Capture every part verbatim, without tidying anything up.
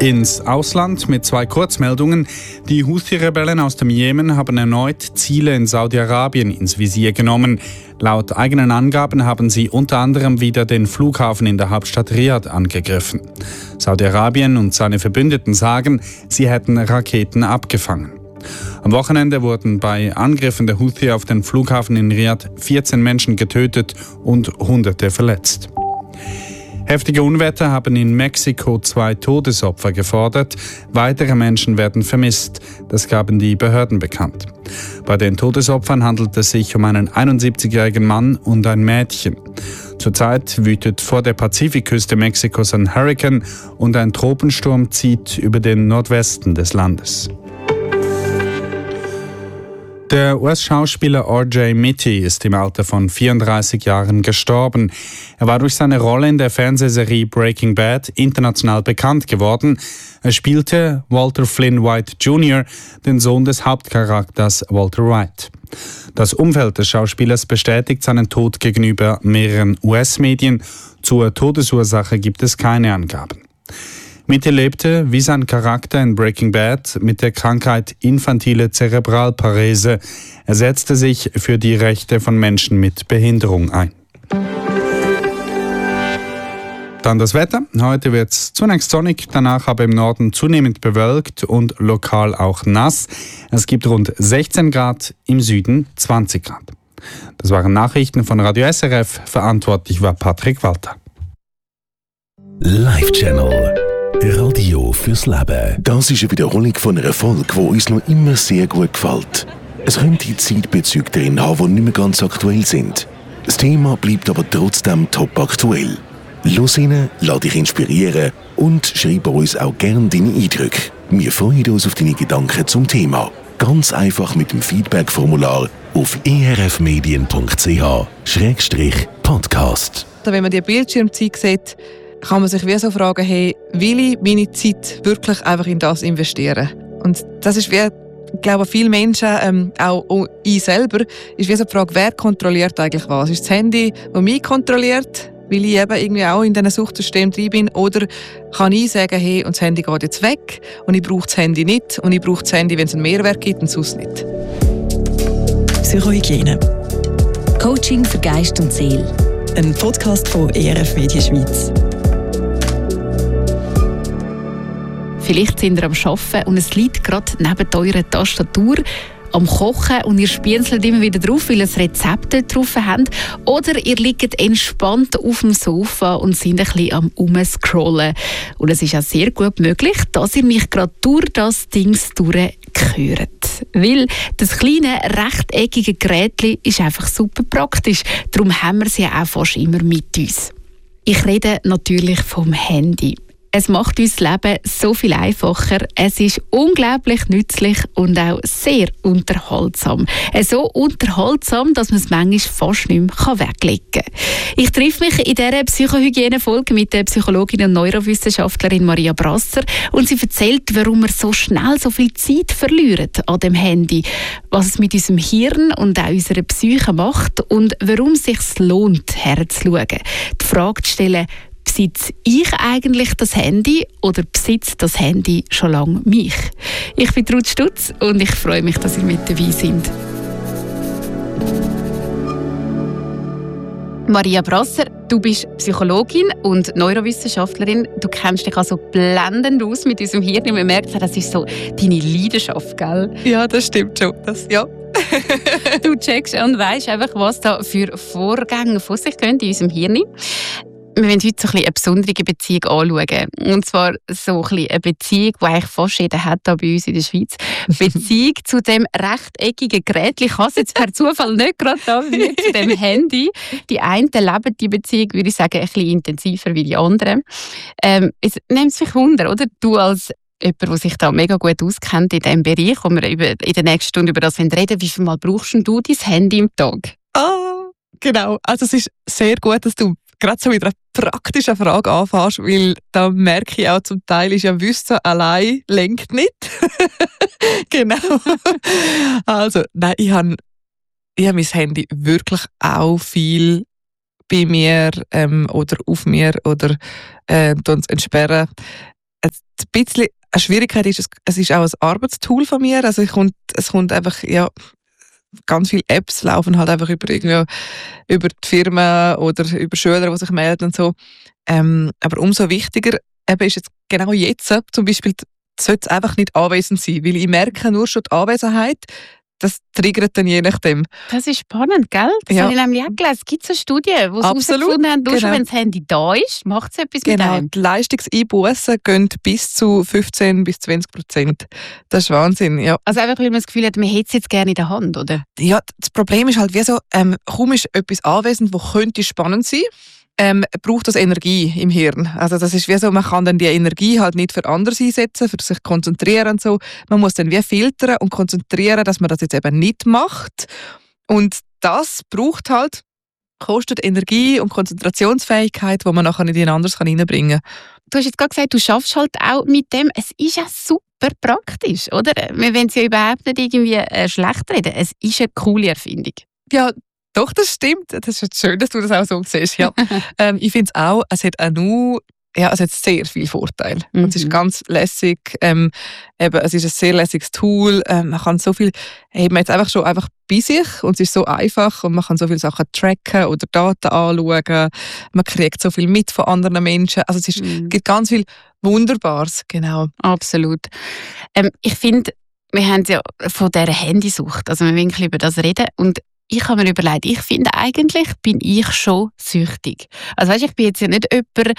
Ins Ausland mit zwei Kurzmeldungen. Die Houthi-Rebellen aus dem Jemen haben erneut Ziele in Saudi-Arabien ins Visier genommen. Laut eigenen Angaben haben sie unter anderem wieder den Flughafen in der Hauptstadt Riad angegriffen. Saudi-Arabien und seine Verbündeten sagen, sie hätten Raketen abgefangen. Am Wochenende wurden bei Angriffen der Houthi auf den Flughafen in Riad vierzehn Menschen getötet und Hunderte verletzt. Heftige Unwetter haben in Mexiko zwei Todesopfer gefordert. Weitere Menschen werden vermisst. Das gaben die Behörden bekannt. Bei den Todesopfern handelt es sich um einen einundsiebzigjährigen Mann und ein Mädchen. Zurzeit wütet vor der Pazifikküste Mexikos ein Hurrikan und ein Tropensturm zieht über den Nordwesten des Landes. Der U S-Schauspieler R J Mitte ist im Alter von vierunddreißig Jahren gestorben. Er war durch seine Rolle in der Fernsehserie Breaking Bad international bekannt geworden. Er spielte Walter Flynn White Junior, den Sohn des Hauptcharakters Walter White. Das Umfeld des Schauspielers bestätigt seinen Tod gegenüber mehreren U S-Medien. Zur Todesursache gibt es keine Angaben. Mitte lebte, wie sein Charakter in Breaking Bad, mit der Krankheit infantile Zerebralparese. Er setzte sich für die Rechte von Menschen mit Behinderung ein. Dann das Wetter. Heute wird es zunächst sonnig, danach aber im Norden zunehmend bewölkt und lokal auch nass. Es gibt rund sechzehn Grad, im Süden zwanzig Grad. Das waren Nachrichten von Radio S R F. Verantwortlich war Patrick Walter. Live Channel. Radio fürs Leben. Das ist eine Wiederholung von einer Folge, die uns noch immer sehr gut gefällt. Es könnte Zeitbezüge drin haben, die nicht mehr ganz aktuell sind. Das Thema bleibt aber trotzdem top aktuell. Los rein, lass dich inspirieren und schreib uns auch gerne deine Eindrücke. Wir freuen uns auf deine Gedanken zum Thema. Ganz einfach mit dem Feedback-Formular auf e r f medien punkt c h schrägstrich podcast. Wenn man die Bildschirmzeit sieht, kann man sich wie so fragen, hey, will ich meine Zeit wirklich einfach in das investieren? Und das ist wie, ich glaube, viele Menschen, ähm, auch ich selber, ist wie so die Frage, wer kontrolliert eigentlich was? Ist das Handy, das mich kontrolliert, weil ich eben irgendwie auch in diesen Suchtsystemen drin bin? Oder kann ich sagen, hey, und das Handy geht jetzt weg und ich brauche das Handy nicht und ich brauche das Handy, wenn es einen Mehrwert gibt und sonst nicht? Psychohygiene. Coaching für Geist und Seele. Ein Podcast von E R F Media Schweiz. Vielleicht sind ihr am Arbeiten und es liegt gerade neben eurer Tastatur am Kochen und ihr spienzelt immer wieder drauf, weil ihr ein Rezept dort drauf habt. Oder ihr liegt entspannt auf dem Sofa und seid ein bisschen am Umscrollen. Und es ist auch sehr gut möglich, dass ihr mich gerade durch das Ding durchhört. Weil das kleine, rechteckige Gerät ist einfach super praktisch. Darum haben wir sie auch fast immer mit uns. Ich rede natürlich vom Handy. Es macht uns das Leben so viel einfacher. Es ist unglaublich nützlich und auch sehr unterhaltsam. So unterhaltsam, dass man es manchmal fast nicht mehr weglegen kann. Ich treffe mich in dieser Psychohygiene-Folge mit der Psychologin und Neurowissenschaftlerin Maria Brasser und sie erzählt, warum wir so schnell so viel Zeit verlieren an dem Handy, was es mit unserem Hirn und auch unserer Psyche macht und warum es sich lohnt, herzuschauen. Die Frage zu stellen, besitze ich eigentlich das Handy oder besitzt das Handy schon lange mich? Ich bin Ruth Stutz und ich freue mich, dass ihr mit dabei seid. Maria Brasser, du bist Psychologin und Neurowissenschaftlerin. Du kennst dich also blendend aus mit unserem Hirn. Man merkt, das ist so deine Leidenschaft, gell? Ja, das stimmt schon. Das, ja. Du checkst und weisst einfach, was da für Vorgänge vor sich gehen in unserem Hirn. Wir wollen heute so ein bisschen eine besondere Beziehung anschauen. Und zwar so ein bisschen eine Beziehung, die eigentlich fast jeder hat hier bei uns in der Schweiz. Beziehung zu dem rechteckigen Gerät. Ich habe es jetzt per Zufall nicht gerade da, wie zu dem Handy. Die einen leben die Beziehung, würde ich sagen, ein bisschen intensiver wie die anderen. Ähm, es nimmt mich Wunder, oder? Du als jemand, der sich da mega gut auskennt in diesem Bereich, wo wir über, in der nächsten Stunde über das reden, wie viel Mal brauchst du dein Handy im Tag? Ah, genau. Also es ist sehr gut, dass du gerade so mit einer praktischen Frage anfängst, weil da merke ich auch zum Teil, ist ja Wissen allein lenkt nicht. Genau. Also, nein, ich habe ich hab mein Handy wirklich auch viel bei mir ähm, oder auf mir oder äh, entsperren. Die bisschen eine Schwierigkeit ist, es, es ist auch ein Arbeitstool von mir. Also ich kommt, es kommt einfach, ja, ganz viele Apps laufen halt einfach über, irgendwie, über die Firmen oder über Schüler, die sich melden und so. Ähm, aber umso wichtiger eben ist jetzt genau jetzt, zum Beispiel, sollte es einfach nicht anwesend sein, weil ich merke nur schon die Anwesenheit, das triggert dann je nachdem. Das ist spannend, gell? Das Ja. habe ich nämlich auch gelesen. Es gibt so Studien, wo sie Absolut, herausgefunden haben, nur schon genau. wenn das Handy da ist, macht es etwas Genau, mit einem. die Leistungseinbußen gehen bis zu fünfzehn bis zwanzig Prozent. Das ist Wahnsinn, ja. Also einfach, weil man das Gefühl hat, man hätte es jetzt gerne in der Hand, oder? Ja, das Problem ist halt wie so, ähm, kaum ist etwas anwesend, das könnte spannend sein, ähm, braucht das Energie im Hirn. Also das ist wie so, man kann dann die Energie halt nicht für anderes einsetzen, für sich konzentrieren und so. Man muss dann wie filtern und konzentrieren, dass man das jetzt eben nicht macht. Und das braucht halt, kostet Energie und Konzentrationsfähigkeit, die man nachher nicht in anderes reinbringen kann. Du hast jetzt gerade gesagt, du schaffst halt auch mit dem. Es ist ja super praktisch, oder? Wir wollen es ja überhaupt nicht irgendwie äh, schlecht reden. Es ist eine coole Erfindung. Ja, doch, das stimmt. Das ist jetzt schön, dass du das auch so siehst. Ja. ähm, ich finde es auch, es hat auch nur, ja, es hat sehr viele Vorteile. Mhm. Es ist ganz lässig. Ähm, eben, es ist ein sehr lässiges Tool. Ähm, man kann so viel, eben jetzt einfach schon einfach bei sich und es ist so einfach und man kann so viele Sachen tracken oder Daten anschauen. Man kriegt so viel mit von anderen Menschen. Also es ist, Mhm. gibt ganz viel Wunderbares, genau. Absolut. Ähm, ich finde, wir haben ja von dieser Handysucht, also wir wollen ein bisschen über das reden und ich habe mir überlegt, ich finde eigentlich bin ich schon süchtig. Also weißt, ich bin jetzt ja nicht jemand,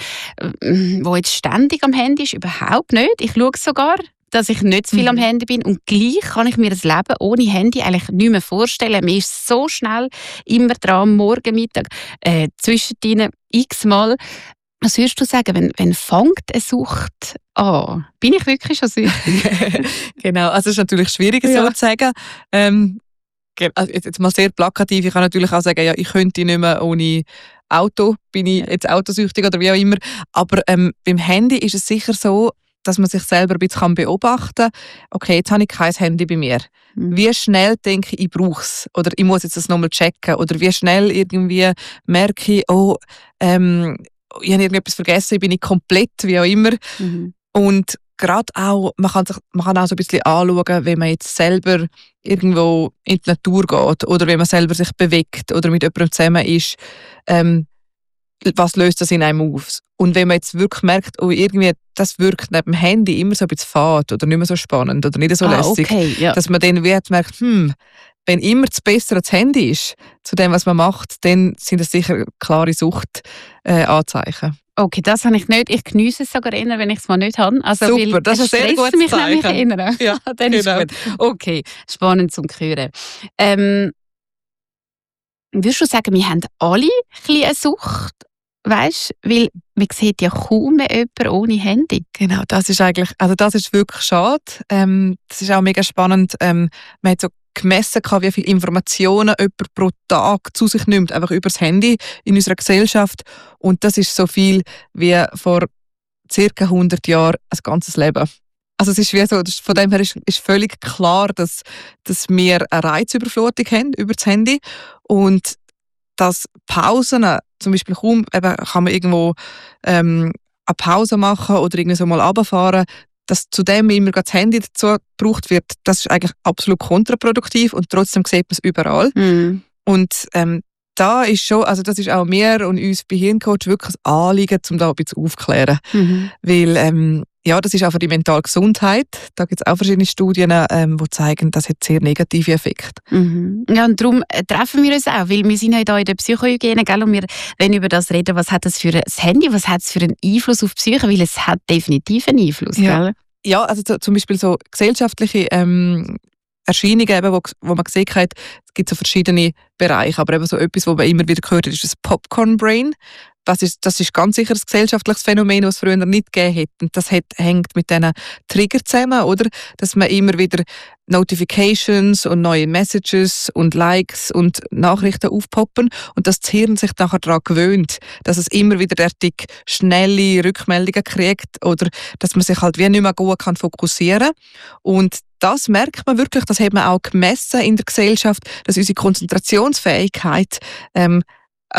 der jetzt ständig am Handy ist, überhaupt nicht. Ich schaue sogar, dass ich nicht zu viel am Mhm. Handy bin und gleich kann ich mir das Leben ohne Handy eigentlich nicht mehr vorstellen. Mir ist so schnell immer dran, morgen, Mittag, äh, zwischendrin x-mal. Was würdest du sagen, wenn, wenn fängt eine Sucht an? Bin ich wirklich schon süchtig? Genau, also es ist natürlich schwierig, Ja. so zu sagen. Ähm, ge- also jetzt jetzt mal sehr plakativ, ich kann natürlich auch sagen, ja, ich könnte nicht mehr ohne Auto, bin ich jetzt autosüchtig oder wie auch immer. Aber ähm, beim Handy ist es sicher so, dass man sich selber ein bisschen beobachten kann. Okay, jetzt habe ich kein Handy bei mir. Mhm. Wie schnell denke ich, ich brauche es? Oder ich muss jetzt das nochmal checken. Oder wie schnell irgendwie merke ich, oh, ähm, ich habe irgendetwas vergessen, bin ich komplett, wie auch immer. Mhm. Und gerade auch, man kann, sich, man kann auch so ein bisschen anschauen, wenn man jetzt selber irgendwo in die Natur geht oder wenn man selber sich bewegt oder mit jemandem zusammen ist, ähm, was löst das in einem auf? Und wenn man jetzt wirklich merkt, oh, irgendwie, das wirkt neben dem Handy immer so ein bisschen fad oder nicht mehr so spannend oder nicht so Ah, lässig, okay, ja. dass man dann wird merkt, hm, wenn immer das Bessere das Handy ist, zu dem, was man macht, dann sind das sicher klare Suchtanzeichen. Äh, Okay, das habe ich nicht. Ich geniesse es sogar eher, wenn ich es mal nicht habe. Also, Super, weil das ist ein sehr stresst gutes mich nämlich Zeichen. eher. Ja, Dann ist genau. gut. Okay, spannend zum Hören. Ähm, würdest du sagen, wir haben alle ein bisschen eine Sucht? Weißt du, weil man sieht ja kaum mehr jemanden ohne Handy. Genau, das ist eigentlich, also das ist wirklich schade. Ähm, das ist auch mega spannend. Ähm, man hat so gemessen, wie viele Informationen jemand pro Tag zu sich nimmt, einfach übers Handy in unserer Gesellschaft. Und das ist so viel wie vor circa hundert Jahren ein ganzes Leben. Also es ist wie so, das- von dem her ist, ist völlig klar, dass, dass wir eine Reizüberflutung haben über das Handy und dass Pausen, zum Beispiel kaum eben, kann man irgendwo ähm, eine Pause machen oder irgendwie so mal runterfahren, dass zudem immer das Handy dazu gebraucht wird, das ist eigentlich absolut kontraproduktiv und trotzdem sieht man es überall. Mhm. Und ähm, da ist schon, also das ist auch mir und uns bei Hirncoach wirklich ein Anliegen, um da ein bisschen aufzuklären. Mhm. Weil, ähm, ja, das ist auch für die mentale Gesundheit. Da gibt es auch verschiedene Studien, ähm, die zeigen, das hat sehr negative Effekte. Mhm. Ja, und darum äh, treffen wir uns auch, weil wir sind ja hier in der Psychohygiene, gell? Und wir wollen über das reden, was hat das für ein Handy, was hat es für einen Einfluss auf die Psyche, weil es hat definitiv einen Einfluss, Ja. gell? Ja, also so, zum Beispiel so gesellschaftliche ähm, Erscheinungen, eben, wo, wo man gesehen hat, es gibt so verschiedene Bereiche, aber eben so etwas, wo man immer wieder gehört hat, ist das Popcorn-Brain. Das ist, das ist ganz sicher ein gesellschaftliches Phänomen, das es früher nicht gegeben hat. Und das hat, hängt mit diesen Trigger zusammen, oder? Dass man immer wieder Notifications und neue Messages und Likes und Nachrichten aufpoppen und dass das Hirn sich nachher daran gewöhnt, dass es immer wieder derartig schnelle Rückmeldungen kriegt oder dass man sich halt wie nicht mehr gut kann fokussieren kann. Und das merkt man wirklich, das hat man auch gemessen in der Gesellschaft, dass unsere Konzentrationsfähigkeit ähm, also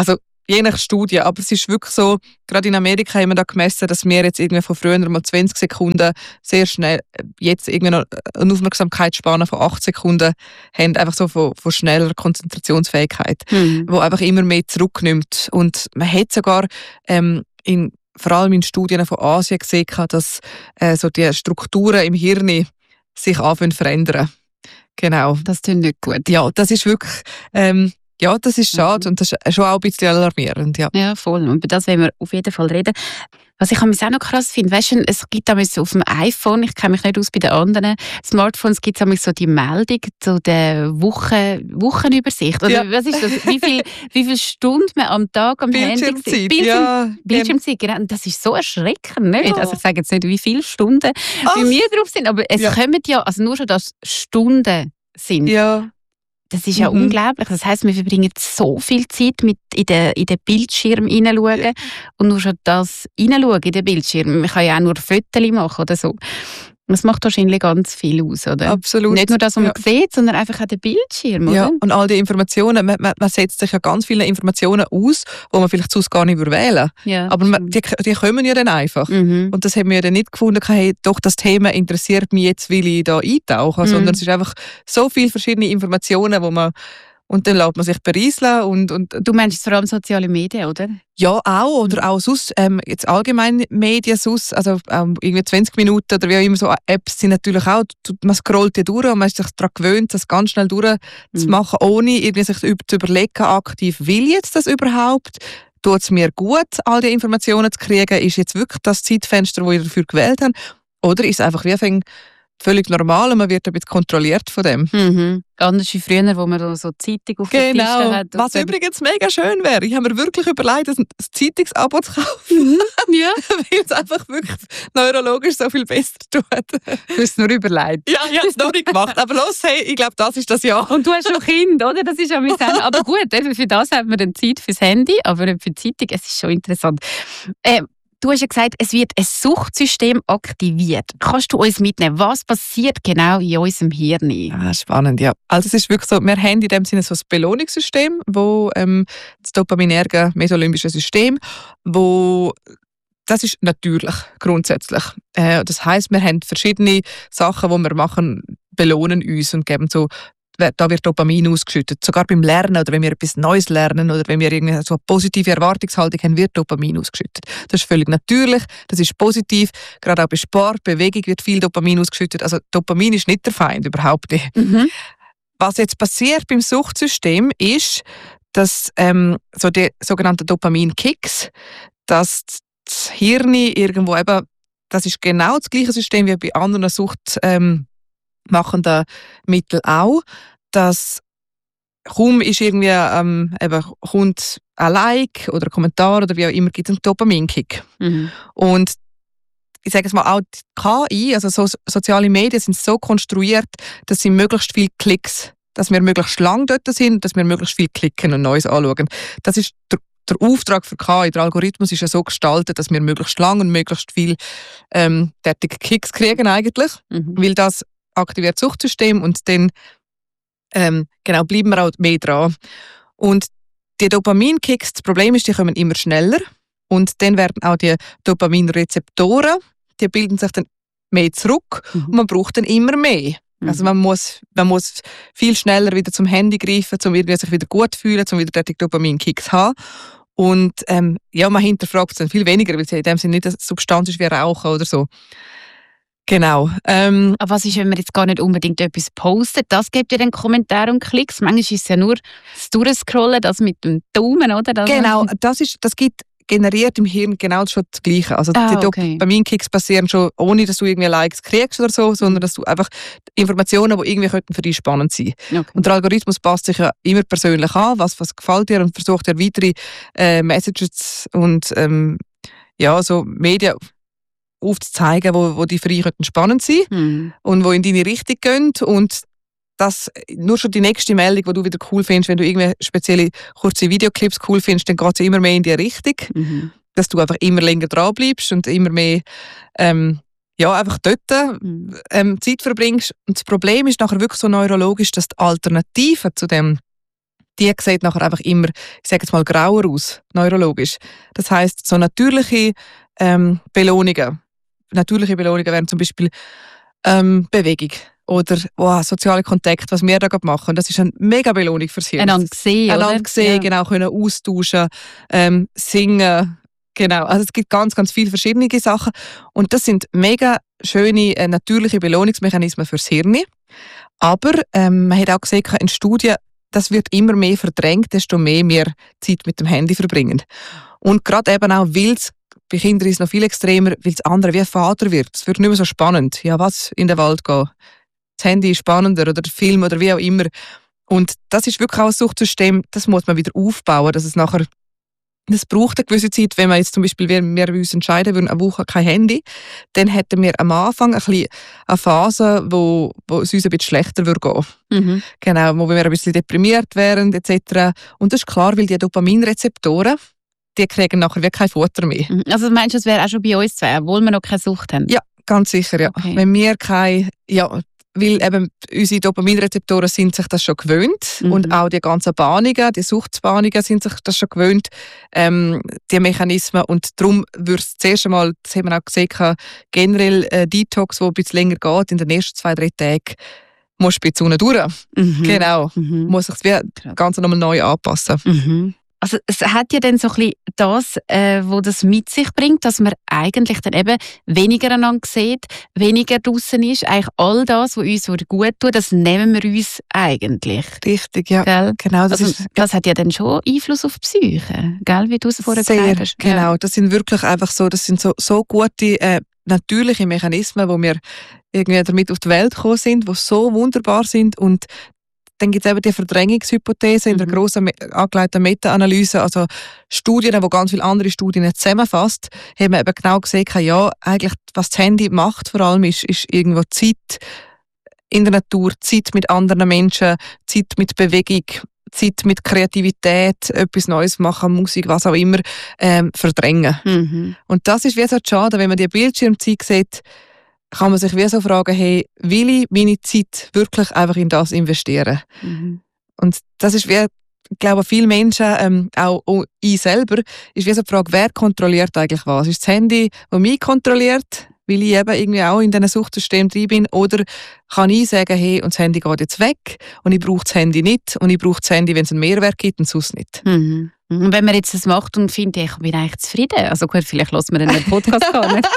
je nach Studie, aber es ist wirklich so, gerade in Amerika haben wir da gemessen, dass wir jetzt irgendwie von früher mal zwanzig Sekunden sehr schnell, jetzt irgendwie noch eine Aufmerksamkeitsspanne von acht Sekunden haben, einfach so von, von schneller Konzentrationsfähigkeit, mhm. wo einfach immer mehr zurücknimmt. Und man hat sogar ähm, in, vor allem in Studien von Asien gesehen, dass äh, so die Strukturen im Hirn sich anfangen zu verändern. Genau. Das tut nicht gut. Ja, das ist wirklich... Ähm, Ja, das ist schade, mhm. und das ist schon auch ein bisschen alarmierend. Ja, ja voll. Und über das wollen wir auf jeden Fall reden. Was ich auch noch krass finde, weißt du, es gibt so auf dem iPhone, ich kenne mich nicht aus bei den anderen Smartphones, gibt es so die Meldung zu der Woche, Wochenübersicht. Oder ja. Was ist das? Wie viel, wie viele Stunden man am Tag am Bildschirmzeit, Handy Bildschirm, ja. Bildschirmzeit, genau. Und das ist so erschreckend, nicht? Ja. Also ich sage jetzt nicht, wie viele Stunden Ach. bei mir drauf sind, aber es ja. kommen ja, also nur schon, dass Stunden sind. Ja. Das ist ja mhm. unglaublich. Das heisst, wir verbringen so viel Zeit mit in den, in den Bildschirm hineinschauen. Ja. Und nur schon das hineinschauen in den Bildschirm. Man kann ja auch nur Fotos machen oder so. Das macht wahrscheinlich ganz viel aus, oder? Absolut. Nicht nur das, was man ja. sieht, sondern einfach auch den Bildschirm, oder? Ja, und all die Informationen, man, man, man setzt sich ja ganz viele Informationen aus, die man vielleicht sonst gar nicht wählen. Ja, aber man, die, die kommen ja dann einfach. Mhm. Und das haben wir ja dann nicht gefunden, hey, doch, das Thema interessiert mich jetzt, will ich da eintauchen, mhm. sondern es ist einfach so viele verschiedene Informationen, wo man und dann lässt man sich berieseln. Und, und du meinst vor allem soziale Medien, oder? Ja, auch. Oder auch sonst, ähm, jetzt allgemein Medien sonst, also ähm, irgendwie zwanzig Minuten oder wie auch immer, so Apps sind natürlich auch, man scrollt ja durch und man ist sich daran gewöhnt, das ganz schnell durchzumachen, mhm. ohne irgendwie sich zu überlegen, aktiv, will jetzt das überhaupt? Tut es mir gut, all die Informationen zu kriegen? Ist jetzt wirklich das Zeitfenster, das ich dafür gewählt habe? Oder ist es einfach wie ein völlig normal und man wird ein bisschen kontrolliert von dem. Mhm. Anders wie früher, wo man so Zeitung auf genau. der Kiste hat. Was übrigens mega schön wäre. Ich habe mir wirklich überlegt, ein Zeitungsabo zu kaufen. Mhm. Ja. Weil es einfach wirklich neurologisch so viel besser tut. Du hast es nur überlegt. Ja, ich habe es noch nicht gemacht. Aber los, hey, ich glaube, das ist das Jahr. Und du hast schon Kind, oder? Das ist ja mein Handy. Aber gut, für das hat man dann Zeit fürs Handy, aber nicht für die Zeitung. Es ist schon interessant. Äh, Du hast ja gesagt, es wird ein Suchtsystem aktiviert. Kannst du uns mitnehmen? Was passiert genau in unserem Hirn? Ja, spannend, ja. Also es ist wirklich so, wir haben in dem Sinne so ein Belohnungssystem, wo ähm, das dopaminerge mesolimbische System, wo das ist natürlich grundsätzlich. Äh, das heißt, wir haben verschiedene Sachen, die wir machen, belohnen uns und geben so, da wird Dopamin ausgeschüttet. Sogar beim Lernen oder wenn wir etwas Neues lernen oder wenn wir irgendwie so eine positive Erwartungshaltung haben, wird Dopamin ausgeschüttet. Das ist völlig natürlich, das ist positiv. Gerade auch bei Sport, Bewegung wird viel Dopamin ausgeschüttet. Also Dopamin ist nicht der Feind, überhaupt nicht. Mhm. Was jetzt passiert beim Suchtsystem ist, dass ähm, so die sogenannten Dopamin-Kicks, dass das Hirn irgendwo eben, das ist genau das gleiche System wie bei anderen Sucht ähm, machenden Mittel auch, dass kaum ist irgendwie ähm, eben, kommt ein Like oder ein Kommentar oder wie auch immer, gibt es einen Dopaminkick. Mhm. Und ich sage es mal, auch die K I, also so, soziale Medien sind so konstruiert, dass sie möglichst viele Klicks, dass wir möglichst lang dort sind, dass wir möglichst viel klicken und Neues anschauen. Das ist der, der Auftrag für K I. Der Algorithmus ist ja so gestaltet, dass wir möglichst lang und möglichst viel ähm, derartige Kicks kriegen eigentlich, mhm. weil das aktiviert das Suchtsystem und dann ähm, genau, bleiben wir auch mehr dran. Und die Dopaminkicks, das Problem ist, die kommen immer schneller und dann werden auch die Dopaminrezeptoren, die bilden sich dann mehr zurück mhm. und man braucht dann immer mehr. Mhm. Also man muss, man muss viel schneller wieder zum Handy greifen, um irgendwie sich wieder gut zu fühlen, um wieder die Dopaminkicks zu haben. Und ähm, ja, man hinterfragt es dann viel weniger, weil es in dem Sinne nicht eine Substanz ist wie Rauchen oder so. Genau. Ähm, Aber was ist, wenn man jetzt gar nicht unbedingt etwas postet? Das gibt ja dann Kommentare und Klicks. Manchmal ist es ja nur das Durchscrollen, das mit dem Daumen, oder? Das genau, das, ist, das gibt generiert im Hirn genau schon das Gleiche. Also ah, die okay. Dopaminkicks passieren schon, ohne dass du irgendwie Likes kriegst oder so, sondern dass du einfach Informationen, die irgendwie für dich spannend sein könnten. Okay. Und der Algorithmus passt sich ja immer persönlich an, was, was gefällt dir und versucht dir weitere äh, Messages und ähm, ja, so Medien aufzuzeigen, wo, wo die für dich spannend sein mhm. und wo in deine Richtung gehen. Und das, nur schon die nächste Meldung, die du wieder cool findest, wenn du irgendwie spezielle kurze Videoclips cool findest, dann geht es immer mehr in die Richtung, mhm. dass du einfach immer länger dran bleibst und immer mehr ähm, ja, einfach dort mhm. ähm, Zeit verbringst. Und das Problem ist nachher wirklich so neurologisch, dass die Alternative zu dem die sieht nachher einfach immer, ich sage jetzt mal, grauer aus, neurologisch. Das heisst, so natürliche ähm, Belohnungen, natürliche Belohnungen wären zum Beispiel ähm, Bewegung oder oh, soziale Kontakte, was wir da gerade machen. Das ist eine mega Belohnung fürs Hirn. Einander sehen, oder? Einander sehen, Ja. genau, können austauschen, ähm, singen, genau. Also es gibt ganz, ganz viele verschiedene Sachen und das sind mega schöne, äh, natürliche Belohnungsmechanismen fürs Hirn. Aber ähm, man hat auch gesehen in Studien, das wird immer mehr verdrängt, desto mehr wir Zeit mit dem Handy verbringen. Und gerade eben auch, weil es bei Kindern ist es noch viel extremer, weil das andere wie Vater wird. Es wird nicht mehr so spannend. Ja, was? In den Wald gehen. Das Handy ist spannender oder der Film oder wie auch immer. Und das ist wirklich auch ein Suchtsystem, das muss man wieder aufbauen, dass es nachher, das braucht eine gewisse Zeit. Wenn wir jetzt zum Beispiel, wir, wir uns entscheiden würden, eine Woche kein Handy, dann hätten wir am Anfang ein bisschen eine Phase, wo, wo es uns ein bisschen schlechter würde gehen. Mhm. Genau, wo wir ein bisschen deprimiert wären et cetera. Und das ist klar, weil die Dopaminrezeptoren, die kriegen nachher wirklich kein Futter mehr. Mhm. Also meinst du, das wäre auch schon bei uns zwei, obwohl wir noch keine Sucht haben? Ja, ganz sicher, ja. Okay. Wenn wir kein, ja, weil eben unsere Dopaminrezeptoren sind sich das schon gewöhnt Mhm. und auch die ganzen Bahnungen, die Suchtsbahnungen sind sich das schon gewöhnt, ähm, die Mechanismen. Und darum würde es zuerst einmal, das haben wir auch gesehen, generell äh, Detox, der ein bisschen länger geht, in den ersten zwei, drei Tagen, muss ein bisschen durch. Mhm. Genau. Mhm. Muss sich das Ganze nochmal neu anpassen. Mhm. Also es hat ja dann so ein bisschen das, äh, wo das mit sich bringt, dass man eigentlich dann eben weniger einander sieht, weniger draussen ist. Eigentlich all das, was uns gut tut, das nehmen wir uns eigentlich. Richtig, ja. Gell? Genau, das Also, ist das hat ja dann schon Einfluss auf die Psyche, gell? Wie du es vorher sehr, gesagt hast. genau. Das sind wirklich einfach so, das sind so, so gute äh, natürliche Mechanismen, wo wir irgendwie damit auf die Welt gekommen sind, die so wunderbar sind. Und dann gibt es eben die Verdrängungshypothese in der Mhm. grossen angelegten Meta-Analyse, also Studien, wo ganz viele andere Studien zusammenfasst, haben wir eben genau gesehen, ja, eigentlich, was das Handy macht vor allem, ist, ist irgendwo Zeit in der Natur, Zeit mit anderen Menschen, Zeit mit Bewegung, Zeit mit Kreativität, etwas Neues machen, Musik, was auch immer, ähm, verdrängen. Mhm. Und das ist wie so schade, wenn man die Bildschirmzeit sieht, kann man sich wie so fragen, hey, will ich meine Zeit wirklich einfach in das investieren? Mhm. Und das ist wie, ich glaube, viele Menschen, ähm, auch, auch ich selber, ist wie so die Frage, wer kontrolliert eigentlich was? Ist das Handy, das mich kontrolliert, weil ich eben irgendwie auch in diesem Suchtsystem drin bin? Oder kann ich sagen, hey, und das Handy geht jetzt weg und ich brauche das Handy nicht und ich brauche das Handy, wenn es einen Mehrwert gibt und sonst nicht? Mhm. Und wenn man jetzt das macht und findet, ich bin eigentlich zufrieden, also gut, vielleicht lässt man dann den Podcast gar nicht.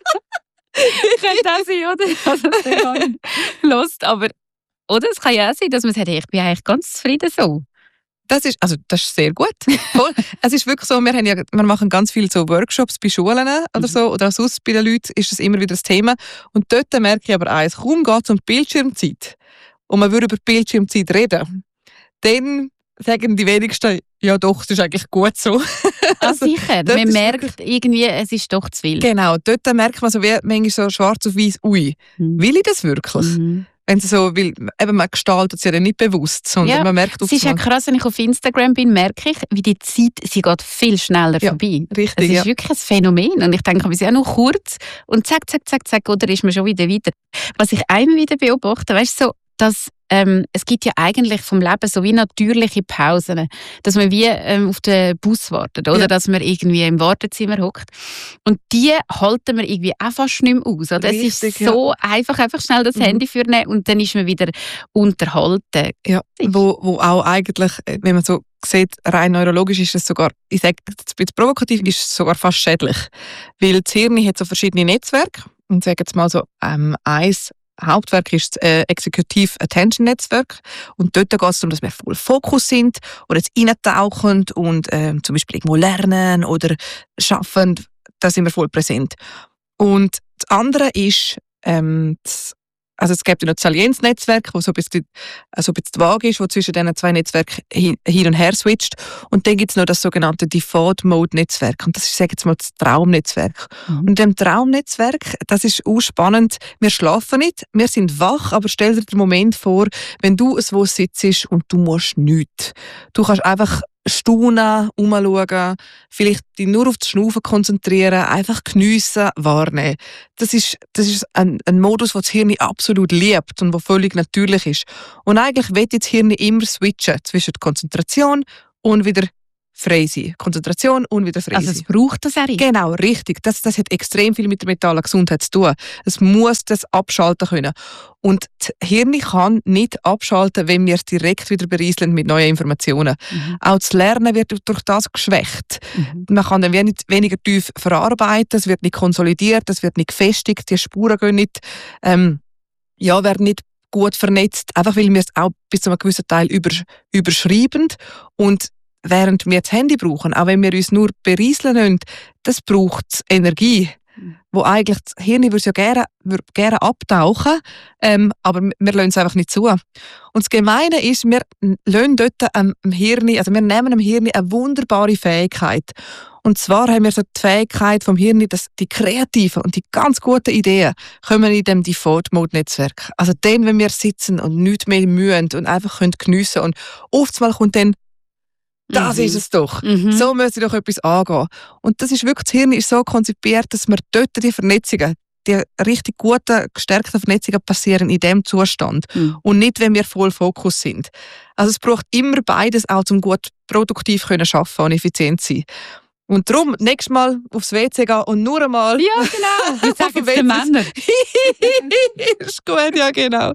Könnte auch sein, oder? Also, das ist gar nicht Lust, aber oder es kann ja auch sein, dass man sagt, hey, ich bin eigentlich ganz zufrieden so. Das ist, also das ist sehr gut. Voll. Es ist wirklich so, wir, haben ja, wir machen ganz viele so Workshops bei Schulen oder so, oder auch sonst bei den Leuten ist das immer wieder das Thema. Und dort merke ich aber eins, kaum geht es um die Bildschirmzeit und man würde über die Bildschirmzeit reden, dann sagen die wenigsten, ja doch, das ist eigentlich gut so. Ah, sicher, dort man ist merkt irgendwie, es ist doch zu viel. Genau, dort merkt man so wie manchmal so schwarz auf weiß, ui, Mhm. will ich das wirklich? Mhm. Wenn sie so, weil eben man gestaltet es ja dann nicht bewusst, sondern Ja, man merkt Es ist ja aufs Mal- krass, wenn ich auf Instagram bin, merke ich, wie die Zeit, sie geht viel schneller Ja, vorbei. richtig, Es ist ja. wirklich ein Phänomen. Und ich denke, wir sind ja noch kurz und zack, zack, zack, zack, oder ist man schon wieder weiter. Was ich immer wieder beobachte, weißt du, so, dass ähm, es gibt ja eigentlich vom Leben so wie natürliche Pausen, dass man wie ähm, auf den Bus wartet oder Ja. dass man irgendwie im Wartezimmer hockt. Und die halten wir irgendwie auch fast nicht mehr aus. Oder? Es Richtig, ist so einfach, einfach schnell das Mhm. Handy vornehmen und dann ist man wieder unterhalten. Ja, wo, wo auch eigentlich, äh, wenn man so sieht, rein neurologisch ist es sogar, ich sage jetzt ein bisschen provokativ, ist es sogar fast schädlich. Weil das Hirn hat so verschiedene Netzwerke. Und sage jetzt mal so, ähm, eins Hauptwerk ist das äh, Executive Attention Netzwerk. Und dort geht es darum, dass wir voll Fokus sind oder jetzt reintauchen und ähm, zum Beispiel irgendwo lernen oder schaffen. Da sind wir voll präsent. Und das andere ist, ähm, das Also es gibt ja noch das Salienznetzwerk, das so ein bisschen, also ein bisschen vage ist, das zwischen diesen zwei Netzwerken hin, hin und her switcht. Und dann gibt es noch das sogenannte Default-Mode-Netzwerk. Und das ist, sage ich jetzt mal, das Traumnetzwerk. Mhm. Und in dem Traumnetzwerk, das ist auch spannend, wir schlafen nicht, wir sind wach, aber stell dir den Moment vor, wenn du es wo sitzt und du musst nichts. Du kannst einfach staunen, umschauen, vielleicht dich nur auf das Schnaufen konzentrieren, einfach geniessen, wahrnehmen. Das ist, das ist ein, ein Modus, den das Hirn absolut liebt und der völlig natürlich ist. Und eigentlich will das Hirn immer switchen zwischen Konzentration und wieder frei sein. Konzentration und wieder frei also sein. es braucht das auch. Genau, richtig. Das, das hat extrem viel mit der mentalen Gesundheit zu tun. Es muss das abschalten können. Und das Hirn kann nicht abschalten, wenn wir es direkt wieder berieseln mit neuen Informationen. Mhm. Auch das Lernen wird durch das geschwächt. Mhm. Man kann dann wenig, weniger tief verarbeiten, es wird nicht konsolidiert, es wird nicht gefestigt, die Spuren gehen nicht, ähm, ja, werden nicht gut vernetzt, einfach weil wir es auch bis zu einem gewissen Teil übersch- überschreiben. Und während wir das Handy brauchen, auch wenn wir uns nur berieseln lassen, das braucht Energie, mhm. wo eigentlich das Hirn würde ja gerne, würde gerne abtauchen, ähm, aber wir lassen es einfach nicht zu. Und das Gemeine ist, wir lassen dort am Hirn, also wir nehmen dem Hirn eine wunderbare Fähigkeit. Und zwar haben wir so die Fähigkeit vom Hirn, dass die kreativen und die ganz guten Ideen kommen in dem Default-Mode-Netzwerk. Also dann, wenn wir sitzen und nichts mehr mühen und einfach geniessen können. Und oftmals kommt dann das mhm. ist es doch. Mhm. So müssen wir doch etwas angehen. Und das ist wirklich, das Hirn ist so konzipiert, dass wir dort die Vernetzungen, die richtig guten, gestärkten Vernetzungen passieren in diesem Zustand. Mhm. Und nicht, wenn wir voll Fokus sind. Also es braucht immer beides, auch um gut produktiv zu arbeiten und effizient zu sein. Und darum, nächstes Mal aufs W C gehen und nur einmal... Ja, genau. Wir sagen es den Männern. Ist gut, ja, genau.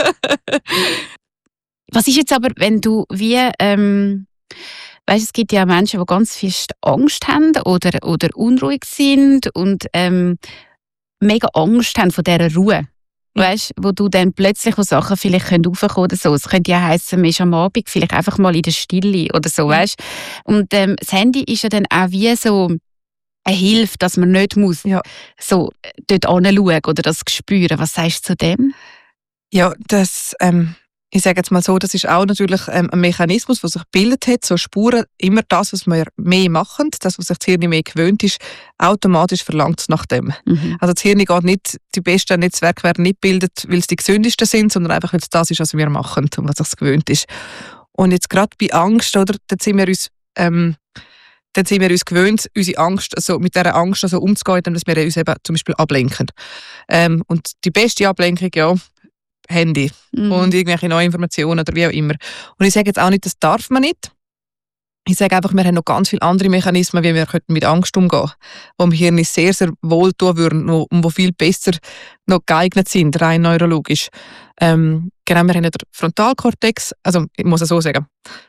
Was ist jetzt aber, wenn du wie... Ähm Weißt, es gibt ja Menschen, die ganz viel Angst haben oder, oder unruhig sind und ähm, mega Angst haben vor dieser Ruhe. Weißt, wo du dann plötzlich wo Sachen vielleicht raufkommen können oder so. Es könnte ja heissen, man ist am Abend vielleicht einfach mal in der Stille oder so. Weißt? Und ähm, das Handy ist ja dann auch wie so eine Hilfe, dass man nicht muss ja. so dort hinschauen oder das spüren. Was sagst du zu dem? Ja, das... Ähm Ich sage jetzt mal so, das ist auch natürlich ähm, ein Mechanismus, der sich gebildet hat, so Spuren, immer das, was wir mehr machen, das, was sich das Hirn mehr gewöhnt ist, automatisch verlangt es nach dem. Mhm. Also das Hirn geht nicht, die besten Netzwerke werden nicht gebildet, weil es die gesündesten sind, sondern einfach, weil es das ist, was wir machen und was sich gewöhnt ist. Und jetzt gerade bei Angst, oder, dann sind wir uns, ähm, dann sind wir uns gewöhnt, unsere Angst, also mit dieser Angst also umzugehen, dass wir uns eben zum Beispiel ablenken. Ähm, und die beste Ablenkung, ja, Handy mhm. und irgendwelche neue Informationen oder wie auch immer. Und ich sage jetzt auch nicht, das darf man nicht. Ich sage einfach, wir haben noch ganz viele andere Mechanismen, wie wir mit Angst umgehen können, die dem Hirn sehr, sehr wohl tun würden und die viel besser noch geeignet sind, rein neurologisch. Ähm, genau, wir haben den Frontalkortex, also ich muss es so sagen,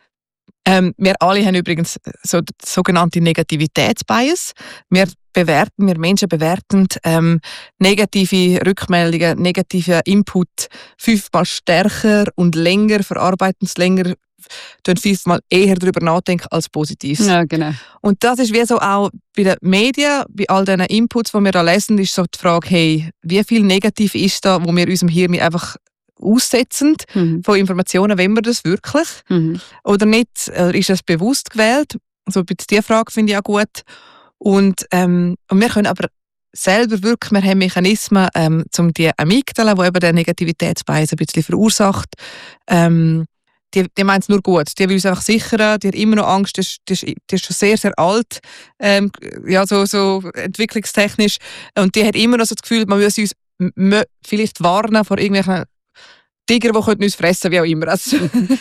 ähm, wir alle haben übrigens so die sogenannte Negativitätsbias. Wir bewerten, wir Menschen bewerten ähm, negative Rückmeldungen, negative Input fünfmal stärker und länger, verarbeiten es länger, tun fünfmal eher darüber nachdenken als positiv. Ja, genau. Und das ist wie so auch bei den Medien, bei all diesen Inputs, die wir da lesen, ist so die Frage, hey, wie viel negativ ist da, wo wir unserem Hirn einfach aussetzen mhm. von Informationen, wenn wir das wirklich mhm. oder nicht, ist es bewusst gewählt? Also diese Frage finde ich auch gut. Und, ähm, und wir können aber selber wirklich, wir haben Mechanismen, ähm, um die Amygdala, die eben den Negativitätsbias ein bisschen verursacht, ähm, die, die meint es nur gut. Die will uns einfach sichern, die hat immer noch Angst, die ist, die ist, die ist schon sehr, sehr alt, ähm, ja, so, so entwicklungstechnisch. Und die hat immer noch so das Gefühl, man muss uns m- vielleicht warnen vor irgendwelchen Tiger, die uns fressen können, wie auch immer. Also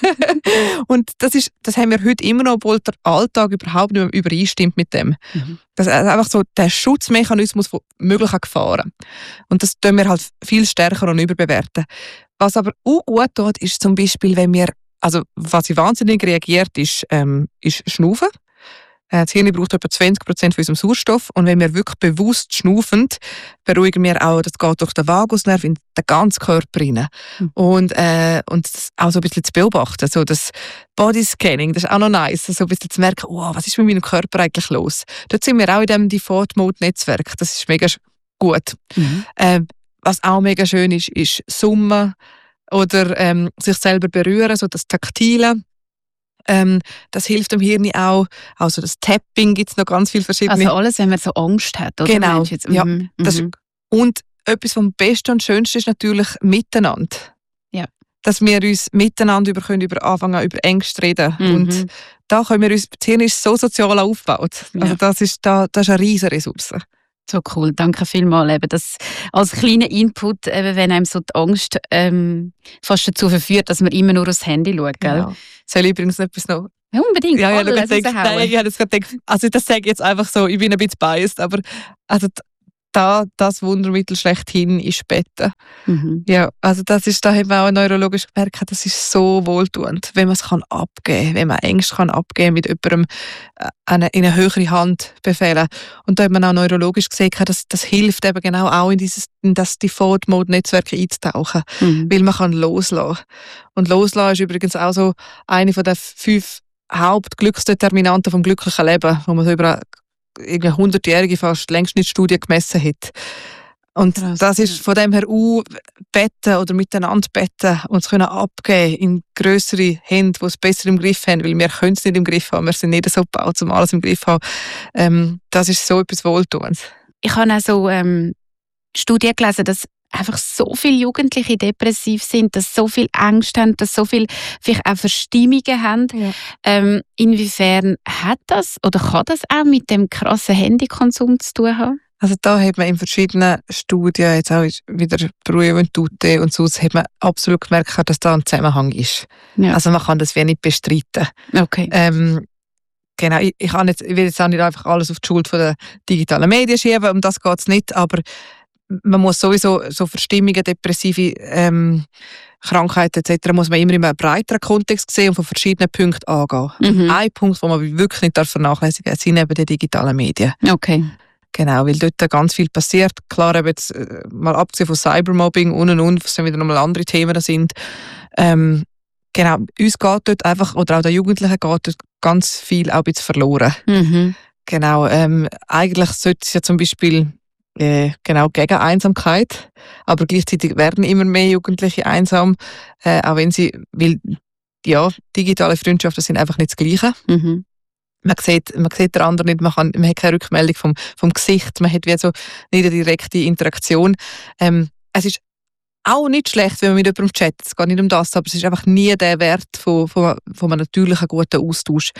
und das, ist, das haben wir heute immer noch, obwohl der Alltag überhaupt nicht mehr übereinstimmt mit dem. Mhm. Das ist einfach so der Schutzmechanismus von möglichen Gefahren. Und das tun wir halt viel stärker und überbewerten. Was aber auch gut tut, ist zum Beispiel, wenn wir, also was wahnsinnig reagiert, ist, ähm, ist Schnaufen. Das Hirn braucht etwa zwanzig Prozent von unserem Sauerstoff. Und wenn wir wirklich bewusst schnaufen, beruhigen wir auch, das geht durch den Vagusnerv in den ganzen Körper rein. Mhm. Und, äh, und das auch so ein bisschen zu beobachten. So das Bodyscanning, das ist auch noch nice. So ein bisschen zu merken, oh, was ist mit meinem Körper eigentlich los? Dort sind wir auch in diesem Default-Mode-Netzwerk. Das ist mega gut. Mhm. Äh, was auch mega schön ist, ist Summen oder ähm, sich selber berühren, so das Taktile. Ähm, das hilft dem Hirn auch. Also das Tapping gibt es noch ganz viele verschiedene. Also alles, wenn man so Angst hat, oder? Genau. Jetzt, ja, mhm. das, und etwas vom Besten und Schönsten ist natürlich miteinander. Ja. dass wir uns miteinander über, können über anfangen, über Ängste reden. Mhm. Und da können wir uns, das Hirn ist so sozial aufgebaut. Ja. Also das ist, da, das ist eine riesige Ressource. So cool, danke vielmals. Eben das als kleiner Input, eben, wenn einem so die Angst ähm, fast dazu verführt, dass man immer nur aufs Handy schaut. Gell? Ja. Soll ich übrigens etwas noch? Ja, unbedingt. Ja, ja, alles ich denke, raushauen. nein, ich habe jetzt gerade gedacht, also das sage ich jetzt einfach so, ich bin ein bisschen biased, aber also da, das Wundermittel schlechthin ist Betten. Mhm. Ja, also das ist, da haben wir auch neurologisch gemerkt, das ist so wohltuend, wenn man es kann abgeben, wenn man Ängste kann abgeben mit jemandem äh, eine, in eine höhere Hand befehlen. Und da hat man auch neurologisch gesehen, dass das hilft eben genau auch in dieses, in das Default-Mode-Netzwerk einzutauchen, Mhm. weil man kann loslassen. Und loslassen ist übrigens auch so eine von den fünf Hauptglücksdeterminanten vom glücklichen Leben, wo man so über eine hundertjährige fast Längsschnittstudie gemessen hat. Und Krass, das ist ja. von dem her auch betten oder miteinander betten und es können abgeben in grössere Hände, die es besser im Griff haben, weil wir können es nicht im Griff haben, wir sind nicht so gebaut, um alles im Griff zu haben. Ähm, das ist so etwas Wohltuendes. Ich habe auch so ähm, Studien gelesen, dass einfach so viele Jugendliche depressiv sind, dass so viel Angst haben, dass so viel vielleicht auch Verstimmungen haben. Ja. Ähm, inwiefern hat das oder kann das auch mit dem krassen Handykonsum zu tun haben? Also da hat man in verschiedenen Studien, jetzt auch wieder Brühe und so, hat man absolut gemerkt, dass da ein Zusammenhang ist. Ja. Also man kann das wie nicht bestreiten. Okay. Ähm, genau, ich, ich, kann jetzt, ich will jetzt auch nicht einfach alles auf die Schuld der digitalen Medien schieben, um das geht es nicht, aber man muss sowieso so Verstimmungen, depressive ähm, Krankheiten et cetera muss man immer in einem breiteren Kontext sehen und von verschiedenen Punkten angehen. Mhm. Ein Punkt, den man wirklich nicht vernachlässigen darf, sind eben die digitalen Medien. Okay. Genau, weil dort ganz viel passiert. Klar, eben jetzt, äh, mal abgesehen von Cybermobbing und und und, was dann wieder nochmal andere Themen da sind. Ähm, genau, uns geht dort einfach, oder auch den Jugendlichen geht dort ganz viel auch ein bisschen verloren. Mhm. Genau, ähm, eigentlich sollte es ja zum Beispiel äh, genau gegen Einsamkeit, aber gleichzeitig werden immer mehr Jugendliche einsam, äh, auch wenn sie, weil ja, digitale Freundschaften sind einfach nicht das Gleiche. Mhm. Man sieht, man sieht den anderen nicht, man, kann, man hat keine Rückmeldung vom, vom Gesicht, man hat wie so nicht eine direkte Interaktion. Ähm, es ist auch nicht schlecht, wenn man mit jemandem chattet, es geht nicht um das, aber es ist einfach nie der Wert von, von, von einem natürlichen, guten Austausch.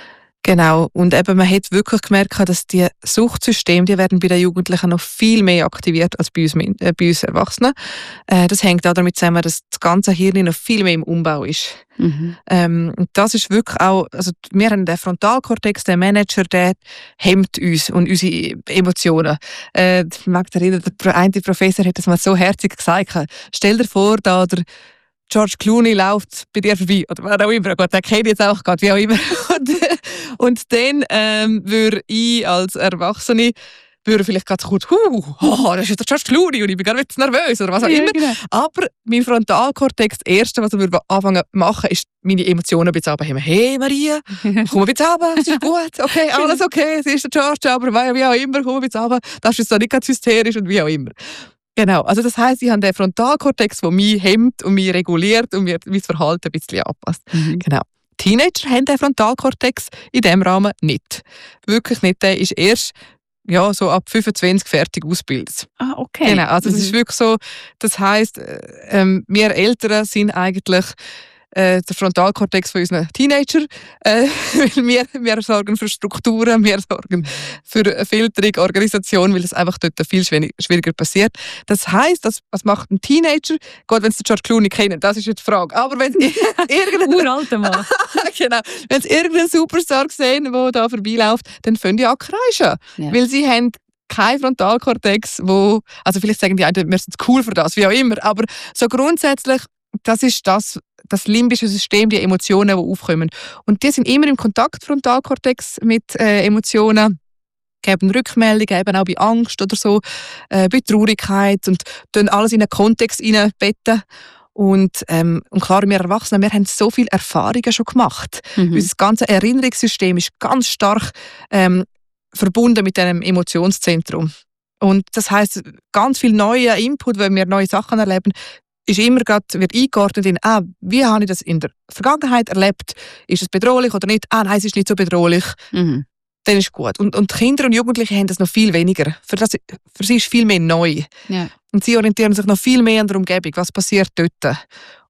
Genau, und eben man hat wirklich gemerkt, dass die Suchtsysteme, die werden bei den Jugendlichen noch viel mehr aktiviert als bei uns, äh, bei uns Erwachsenen. Äh, das hängt auch damit zusammen, dass das ganze Hirn noch viel mehr im Umbau ist. Mhm. Ähm, und das ist wirklich auch, also wir haben den Frontalkortex, der Manager, der hemmt uns und unsere Emotionen. Äh, ich mag mich erinnern, der eine Professor hat das mal so herzig gesagt. Stell dir vor, da der George Clooney läuft bei dir vorbei, oder wer auch immer, Gott, den kenne ich jetzt auch gerade, wie auch immer. Und, und dann ähm, würde ich als Erwachsene würde vielleicht ganz kurz, huh, oh, das ist der George Clooney und ich bin gar nicht nervös oder was auch Ja, immer. genau. Aber mein Frontalkortex, das Erste, was er anfangen zu machen, ist meine Emotionen ein bisschen runterheben. Hey Maria, komm ein bisschen runter, es ist gut, okay, alles okay, es ist der George, aber wie auch immer, komm ein bisschen runter, das ist jetzt so nicht ganz hysterisch und wie auch immer. Genau, also das heisst, ich habe den Frontalkortex, der mich hemmt und mich reguliert und mir mein Verhalten ein bisschen anpasst. Mhm. Genau. Teenager haben den Frontalkortex in diesem Rahmen nicht. Wirklich nicht, der ist erst ja, so ab fünfundzwanzig fertig ausgebildet. Ah, okay. Genau, also es Mhm. ist wirklich so, das heisst, ähm, wir Eltern sind eigentlich äh, der Frontalkortex von unseren Teenager, äh, weil wir, wir sorgen für Strukturen, wir sorgen für Filterung, Organisation, weil es einfach dort viel schwieriger passiert. Das heisst, dass, was macht ein Teenager? Gut, wenn sie George Clooney kennen, das ist jetzt die Frage. Aber wenn sie irgendeinen Uralter Mann. genau, wenn sie irgendeinen Superstar sehen, der da vorbeiläuft, dann fangen die an zu kreischen. Ja. Weil sie haben kein Frontalkortex, wo, also vielleicht sagen die einen, wir sind cool für das, wie auch immer, aber so grundsätzlich, das ist das, das limbische System, die Emotionen, die aufkommen. Und die sind immer im Kontakt, Frontalkortex, mit äh, Emotionen, geben Rückmeldungen, eben auch bei Angst oder so, äh, bei Traurigkeit und dann alles in einen Kontext hineinbetten. Und, ähm, und klar, wir Erwachsenen, wir haben so viele Erfahrungen schon gemacht. Mhm. Unser ganzes Erinnerungssystem ist ganz stark ähm, verbunden mit einem Emotionszentrum. Und das heisst, ganz viel neuer Input, wenn wir neue Sachen erleben, ist immer grad, wird eingeordnet in, ah, wie habe ich das in der Vergangenheit erlebt? Ist es bedrohlich oder nicht? Ah, nein, es ist nicht so bedrohlich. Mhm. Dann ist gut. Und, und Kinder und Jugendliche haben das noch viel weniger. Für, das, für sie ist viel mehr neu. Ja. Und sie orientieren sich noch viel mehr an der Umgebung. Was passiert dort?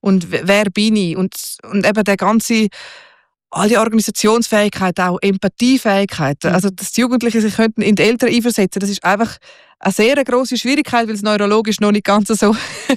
und wer bin ich und, und eben der ganze, all die Organisationsfähigkeit, auch Empathiefähigkeit, also dass die Jugendlichen sich könnten in die Eltern einversetzen, das ist einfach eine sehr grosse Schwierigkeit, weil es neurologisch noch nicht ganz so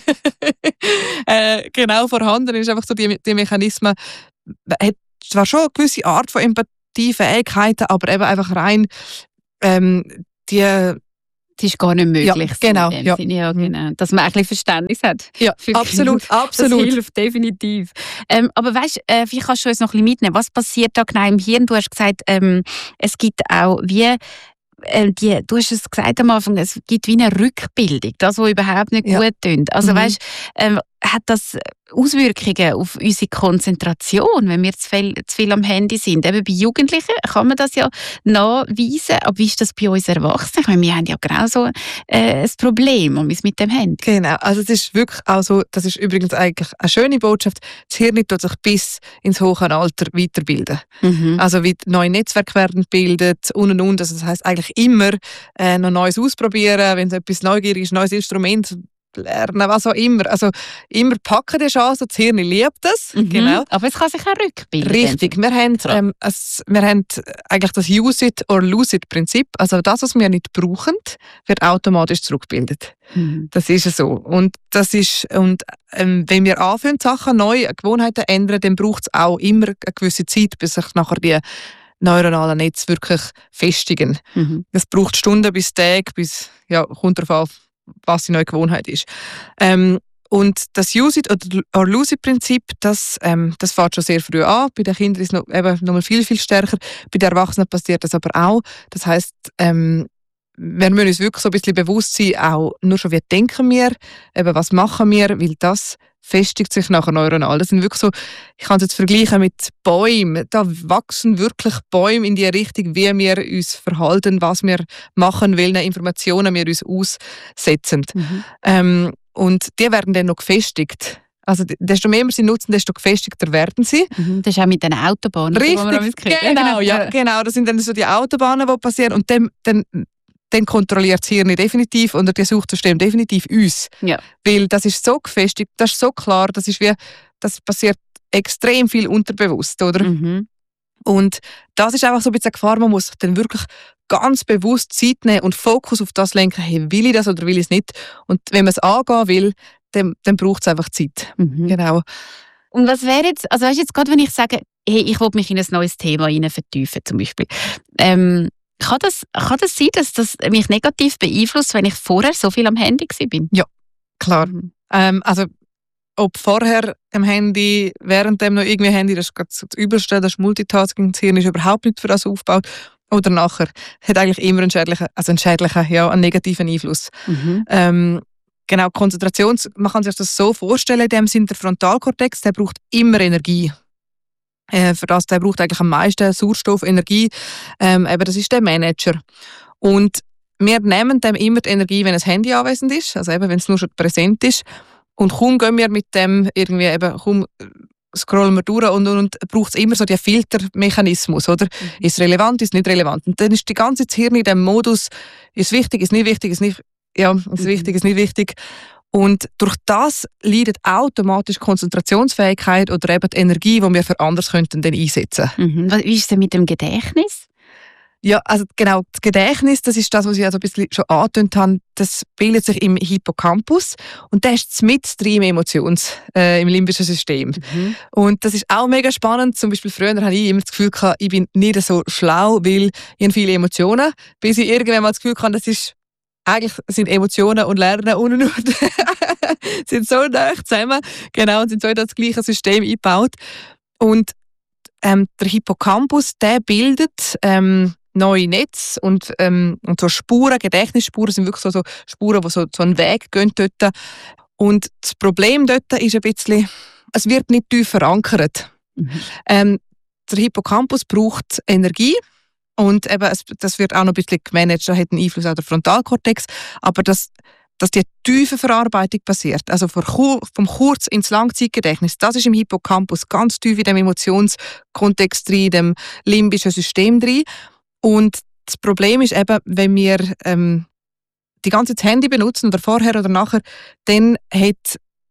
äh, genau vorhanden ist. Einfach so die, die Mechanismen hat zwar schon eine gewisse Art von Empathiefähigkeiten, aber eben einfach rein ähm, die das ist gar nicht möglich. Ja, genau, in dem ja. Sinne, ja, genau. Dass man ein bisschen Verständnis hat. Ja, absolut, Kinder. absolut. Das hilft definitiv. Ähm, aber weißt, äh, wie kannst du uns noch ein bisschen mitnehmen? Was passiert da genau im Hirn? Du hast gesagt, ähm, es gibt auch wie äh, die, du hast es gesagt am Anfang, es gibt wie eine Rückbildung, das, was überhaupt nicht Ja. gut tönt. Also Mhm. weißt, ähm, hat das Auswirkungen auf unsere Konzentration, wenn wir zu viel, zu viel am Handy sind? Eben bei Jugendlichen kann man das ja nachweisen, aber wie ist das bei uns Erwachsenen? Ich meine, wir haben ja genau so äh, ein Problem mit dem Handy. Genau, also es ist wirklich auch so, das ist übrigens eigentlich eine schöne Botschaft, das Hirn tut sich bis ins hohe Alter weiterbilden. Mhm. Also wie neue Netzwerke werden gebildet und und und. Also das heisst eigentlich immer äh, noch Neues ausprobieren, wenn es etwas neugierig ist, neues Instrument lernen, was auch immer. Also immer packen die Chance, das Hirn liebt das. Mhm. Genau. Aber es kann sich auch rückbilden. Richtig, wir haben, ähm, es, wir haben eigentlich das Use it or lose it Prinzip. Also das, was wir nicht brauchen, wird automatisch zurückgebildet. Mhm. Das ist so. Und das ist, und ähm, wenn wir anfangen, Sachen neu, Gewohnheiten ändern, dann braucht es auch immer eine gewisse Zeit, bis sich nachher die neuronalen Netze wirklich festigen. Mhm. Es braucht Stunden bis Tage, bis, ja, kommt darauf an, was die neue Gewohnheit ist. Ähm, und das Use it or lose it Prinzip, das, ähm, das fängt schon sehr früh an. Bei den Kindern ist es noch, eben noch mal viel, viel stärker. Bei den Erwachsenen passiert das aber auch. Das heisst, ähm, wir müssen uns wirklich so ein bisschen bewusst sein, auch nur schon, wie denken wir, eben, was machen wir, weil das festigt sich nachher neuronal. Das sind wirklich so, ich kann es jetzt vergleichen mit Bäumen. Da wachsen wirklich Bäume in die Richtung, wie wir uns verhalten, was wir machen, welche Informationen wir uns aussetzen. Mhm. Ähm, und die werden dann noch gefestigt. Also desto mehr wir sie nutzen, desto gefestigter werden sie. Mhm. Das ist auch mit den Autobahnen. Richtig, wo man alles kennt. genau, ja, genau. Das sind dann so die Autobahnen, die passieren. Und dann, dann dann kontrolliert das Hirn definitiv und das Suchsystem definitiv uns. Ja. Weil das ist so gefestigt, das ist so klar, das ist wie, das passiert extrem viel unterbewusst, oder? Mhm. Und das ist einfach so ein bisschen eine Gefahr, man muss sich dann wirklich ganz bewusst Zeit nehmen und Fokus auf das lenken, hey, will ich das oder will ich es nicht? Und wenn man es angehen will, dann, dann braucht es einfach Zeit. Mhm. Genau. Und was wäre jetzt, also weißt du, jetzt gerade wenn ich sage, hey, ich will mich in ein neues Thema hinein vertiefen zum Beispiel, ähm, Kann das, kann das sein, dass das mich negativ beeinflusst, wenn ich vorher so viel am Handy war? Ja, klar. Mhm. Ähm, also, ob vorher am Handy, während dem noch irgendwie Handy, das ist gerade so das Übelste, das ist Multitasking, das Hirn ist überhaupt nicht für das aufgebaut. Oder nachher, hat eigentlich immer einen schädlichen, also einen schädlichen, ja, einen negativen Einfluss. Mhm. Ähm, genau, Konzentrations, man kann sich das so vorstellen, in dem Sinne, der Frontalkortex, der braucht immer Energie. Äh, für das, der braucht eigentlich am meisten Sauerstoff, Energie. Ähm, eben, das ist der Manager. Und wir nehmen dem immer die Energie, wenn das Handy anwesend ist, also eben, wenn es nur schon präsent ist. Und kaum gehen wir mit dem irgendwie eben, kaum scrollen wir durch und, und, und braucht es immer so den Filtermechanismus, oder? Mhm. Ist relevant, ist nicht relevant. Und dann ist die ganze Zeit das Hirn in dem Modus, ist wichtig, ist nicht wichtig, ist nicht, ja, ist mhm. wichtig, ist nicht wichtig. Und durch das leidet automatisch Konzentrationsfähigkeit oder eben die Energie, die wir für anders könnten dann einsetzen. Mhm. Wie ist es denn mit dem Gedächtnis? Ja, also genau, das Gedächtnis, das ist das, was ich also ein bisschen schon angetönt habe, das bildet sich im Hippocampus und der ist mit drin im Emotions-, äh, im limbischen System. Mhm. Und das ist auch mega spannend. Zum Beispiel früher hatte ich immer das Gefühl, gehabt, ich bin nicht so schlau, weil ich habe viele Emotionen, bis ich irgendwann mal das Gefühl hatte, das ist eigentlich sind Emotionen und Lernen und und und sind so nah zusammen, genau, und sind so in das gleiche System eingebaut. Und ähm, der Hippocampus, der bildet ähm, neue Netze und, ähm, und so Spuren, Gedächtnisspuren sind wirklich so, so Spuren, die so, so einen Weg gehen dort. Und das Problem dort ist ein bisschen, es wird nicht tief verankert. Mhm. Ähm, der Hippocampus braucht Energie. Und eben, es, das wird auch noch ein bisschen gemanagt, da hat einen Einfluss auf den Frontalkortex, aber dass, dass die tiefe Verarbeitung passiert, also vom Kurz- ins Langzeitgedächtnis, das ist im Hippocampus ganz tief in dem Emotionskontext drin, in dem limbischen System drin. Und das Problem ist eben, wenn wir ähm, die ganze Zeit das Handy benutzen, oder vorher oder nachher, dann hat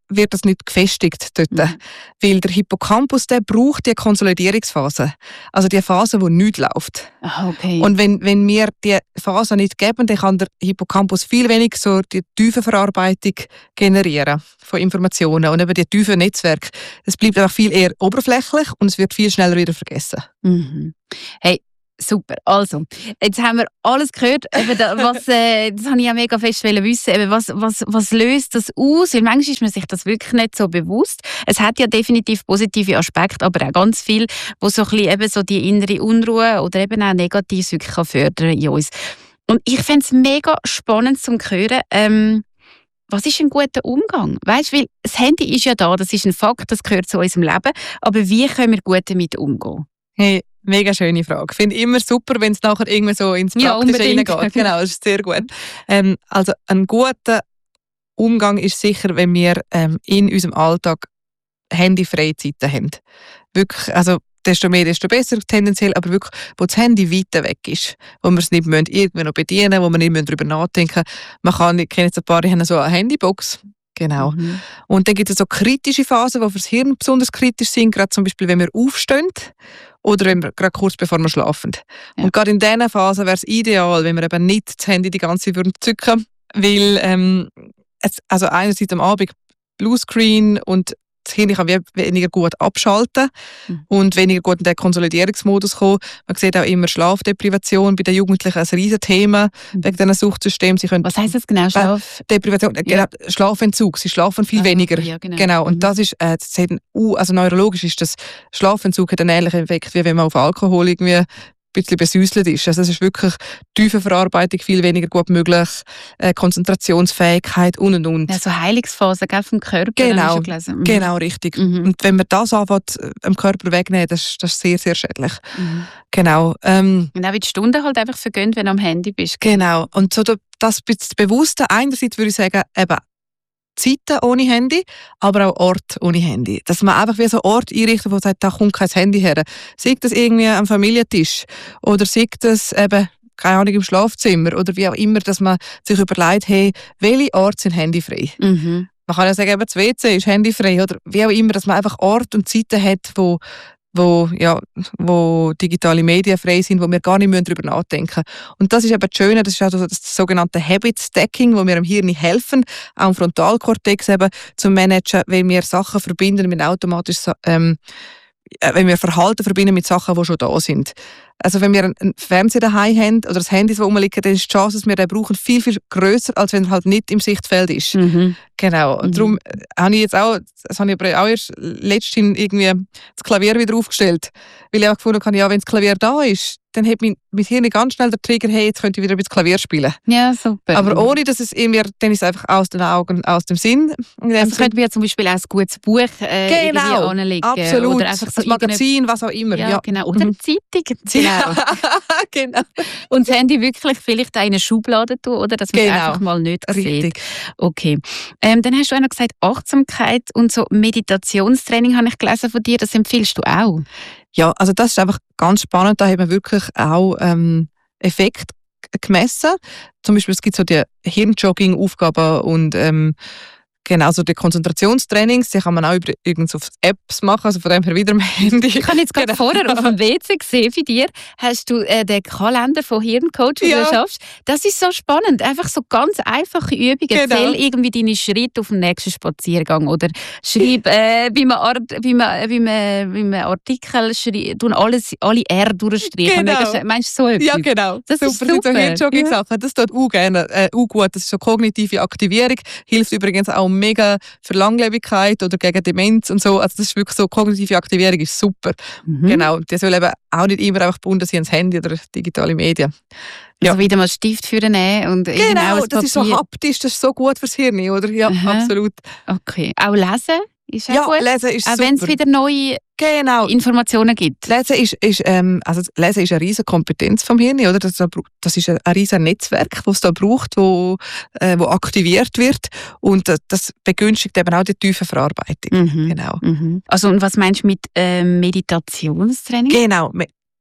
wird das nicht gefestigt dort. Mhm. Weil der Hippocampus, der braucht die Konsolidierungsphase. Also die Phase, wo nichts läuft. Ah, okay. Und wenn, wenn wir die Phase nicht geben, dann kann der Hippocampus viel weniger so die tiefe Verarbeitung generieren von Informationen und eben die tiefen Netzwerke. Es bleibt einfach viel eher oberflächlich und es wird viel schneller wieder vergessen. Mhm. Hey, super. Also, jetzt haben wir alles gehört. Eben da, was, äh, das habe ich auch mega fest wissen. Eben, was, was, was löst das aus? Weil manchmal ist man sich das wirklich nicht so bewusst. Es hat ja definitiv positive Aspekte, aber auch ganz viel, wo so ein bisschen eben so die innere Unruhe oder eben auch Negatives wirklich kann fördern in uns. Und ich fände es mega spannend zu hören, ähm, was ist ein guter Umgang? Weißt, weil das Handy ist ja da, das ist ein Fakt, das gehört zu unserem Leben. Aber wie können wir gut damit umgehen? Hey, mega schöne Frage. Ich finde immer super, wenn es nachher irgendwie so ins Praktische ja, reingeht. Genau, das ist sehr gut. Ähm, also ein guter Umgang ist sicher, wenn wir ähm, in unserem Alltag handyfreie Zeiten haben. Wirklich, also desto mehr, desto besser tendenziell, aber wirklich, wo das Handy weit weg ist, wo wir es nicht irgendwie noch bedienen müssen, wo wir nicht darüber nachdenken müssen. Man kann, ich kenne jetzt ein paar, die haben so eine Handybox. Genau. Mhm. Und dann gibt es so kritische Phasen, die für das Hirn besonders kritisch sind, gerade zum Beispiel, wenn wir aufstehen oder wenn wir gerade kurz bevor wir schlafen. Ja. Und gerade in diesen Phasen wäre es ideal, wenn wir eben nicht das Handy die ganze Zeit zücken würden, weil ähm, es, also einerseits am Abend Bluescreen und das Hirn kann weniger gut abschalten mhm. und weniger gut in den Konsolidierungsmodus kommen. Man sieht auch immer Schlafdeprivation bei den Jugendlichen als riesen Thema mhm. wegen diesen Suchtsystemen. Sie können Was heisst das genau? Schlafdeprivation, ja. genau, Schlafentzug. Sie schlafen viel Ach, weniger. Ja, genau. genau. Und mhm. das ist, äh, das hat, uh, also neurologisch ist das Schlafentzug hat einen ähnlichen Effekt, wie wenn man auf Alkohol irgendwie ein bisschen besäuselt ist. Also es ist wirklich tiefe Verarbeitung viel weniger gut möglich, äh, Konzentrationsfähigkeit und und und. Ja, so Heilungsphase gell, vom Körper. Genau, mhm. genau richtig. Mhm. Und wenn man das anfängt, am Körper wegnehmen, das ist, das ist sehr, sehr schädlich. Mhm. Genau. Ähm, und auch wie die Stunden halt einfach vergönnt, wenn du am Handy bist. Genau. Und so das Bewusste, einerseits würde ich sagen, eben Zeiten ohne Handy, aber auch Ort ohne Handy. Dass man einfach wie so einen Ort einrichtet, wo man sagt, da kommt kein Handy her. Sei das irgendwie am Familientisch oder sei das eben, keine Ahnung, im Schlafzimmer oder wie auch immer, dass man sich überlegt, hey, welche Orte sind handyfrei? Mhm. Man kann ja sagen, eben das W C ist handyfrei oder wie auch immer, dass man einfach Orte und Zeiten hat, wo wo, ja, wo digitale Medien frei sind, wo wir gar nicht darüber nachdenken müssen. Und das ist eben das Schöne, das ist auch das sogenannte Habit Stacking, wo wir dem Hirn helfen, auch im Frontalkortex eben zu managen, wenn wir Sachen verbinden mit automatisch, ähm, wenn wir Verhalten verbinden mit Sachen, die schon da sind. Also wenn wir einen Fernseher daheim haben oder das Handy, das rumliegt, dann ist die Chance, dass wir den brauchen, viel, viel grösser, als wenn er halt nicht im Sichtfeld ist. Mhm. Genau. Und mhm. darum habe ich jetzt auch, das habe ich aber auch erst letztens irgendwie das Klavier wieder aufgestellt. Weil ich auch gefunden habe, ja, wenn das Klavier da ist, dann hat mein, mein Hirn ganz schnell der Trigger, hey, jetzt könnte ich wieder ein bisschen Klavier spielen. Ja, super. Aber ohne, dass es irgendwie, dann ist es einfach aus den Augen, aus dem Sinn. Also könnte mir zum Beispiel auch ein gutes Buch äh, genau, irgendwie anlegen. Absolut. Oder einfach so ein Magazin, was auch immer. Ja, ja. genau. Oder eine Zeitung. Genau. genau. Und das Handy wirklich vielleicht auch in eine Schublade tun, oder? Dass man es genau. einfach mal nicht Richtig. sieht. Okay. Ähm, dann hast du auch noch gesagt, Achtsamkeit und so Meditationstraining habe ich gelesen von dir. Das empfiehlst du auch? Ja, also das ist einfach ganz spannend. Da haben wir wirklich auch ähm, Effekte gemessen. Zum Beispiel es gibt so die Hirnjogging-Aufgaben und ähm, genau, so die Konzentrationstrainings, die kann man auch über irgend auf Apps machen, also von dem her wieder am Handy. Ich habe jetzt gerade genau. vorher auf dem W C gesehen bei dir, hast du äh, den Kalender von Hirncoach, den ja. du schaffst. Das ist so spannend, einfach so ganz einfache Übungen. Genau. Zähl irgendwie deine Schritte auf den nächsten Spaziergang oder schreib äh, beim, Art, beim, beim, beim Artikel schreib, tun alles, alle R durchstreichen. Genau. Meinst du so etwas? Ja, genau. Das super. Ist super. So Hirnjogging-Sachen, ja. das tut auch gerne, äh, auch gut. Das ist so kognitive Aktivierung, hilft übrigens auch mega für Langlebigkeit oder gegen Demenz und so. Also das ist wirklich so, kognitive Aktivierung ist super. Mhm. Genau. Die soll eben auch nicht immer einfach gebunden sein ans Handy oder digitale Medien. Ja. Also wieder mal Stift für nehmen und genau, das ist so haptisch, das ist so gut fürs Hirn, oder? Ja, aha. Absolut. Okay. Auch lesen ist auch ja, gut? Lesen ist auch super. Wenn es wieder neue genau. Informationen gibt. Lesen ist, ist, ähm, also Lesen ist eine riesige Kompetenz vom Hirn, oder? Das, das ist ein, ein riesiges Netzwerk, das es da braucht, wo, äh, wo aktiviert wird. Und das, das begünstigt eben auch die tiefe Verarbeitung. Mhm. Genau. Mhm. Also und was meinst du mit äh, Meditationstraining? Genau.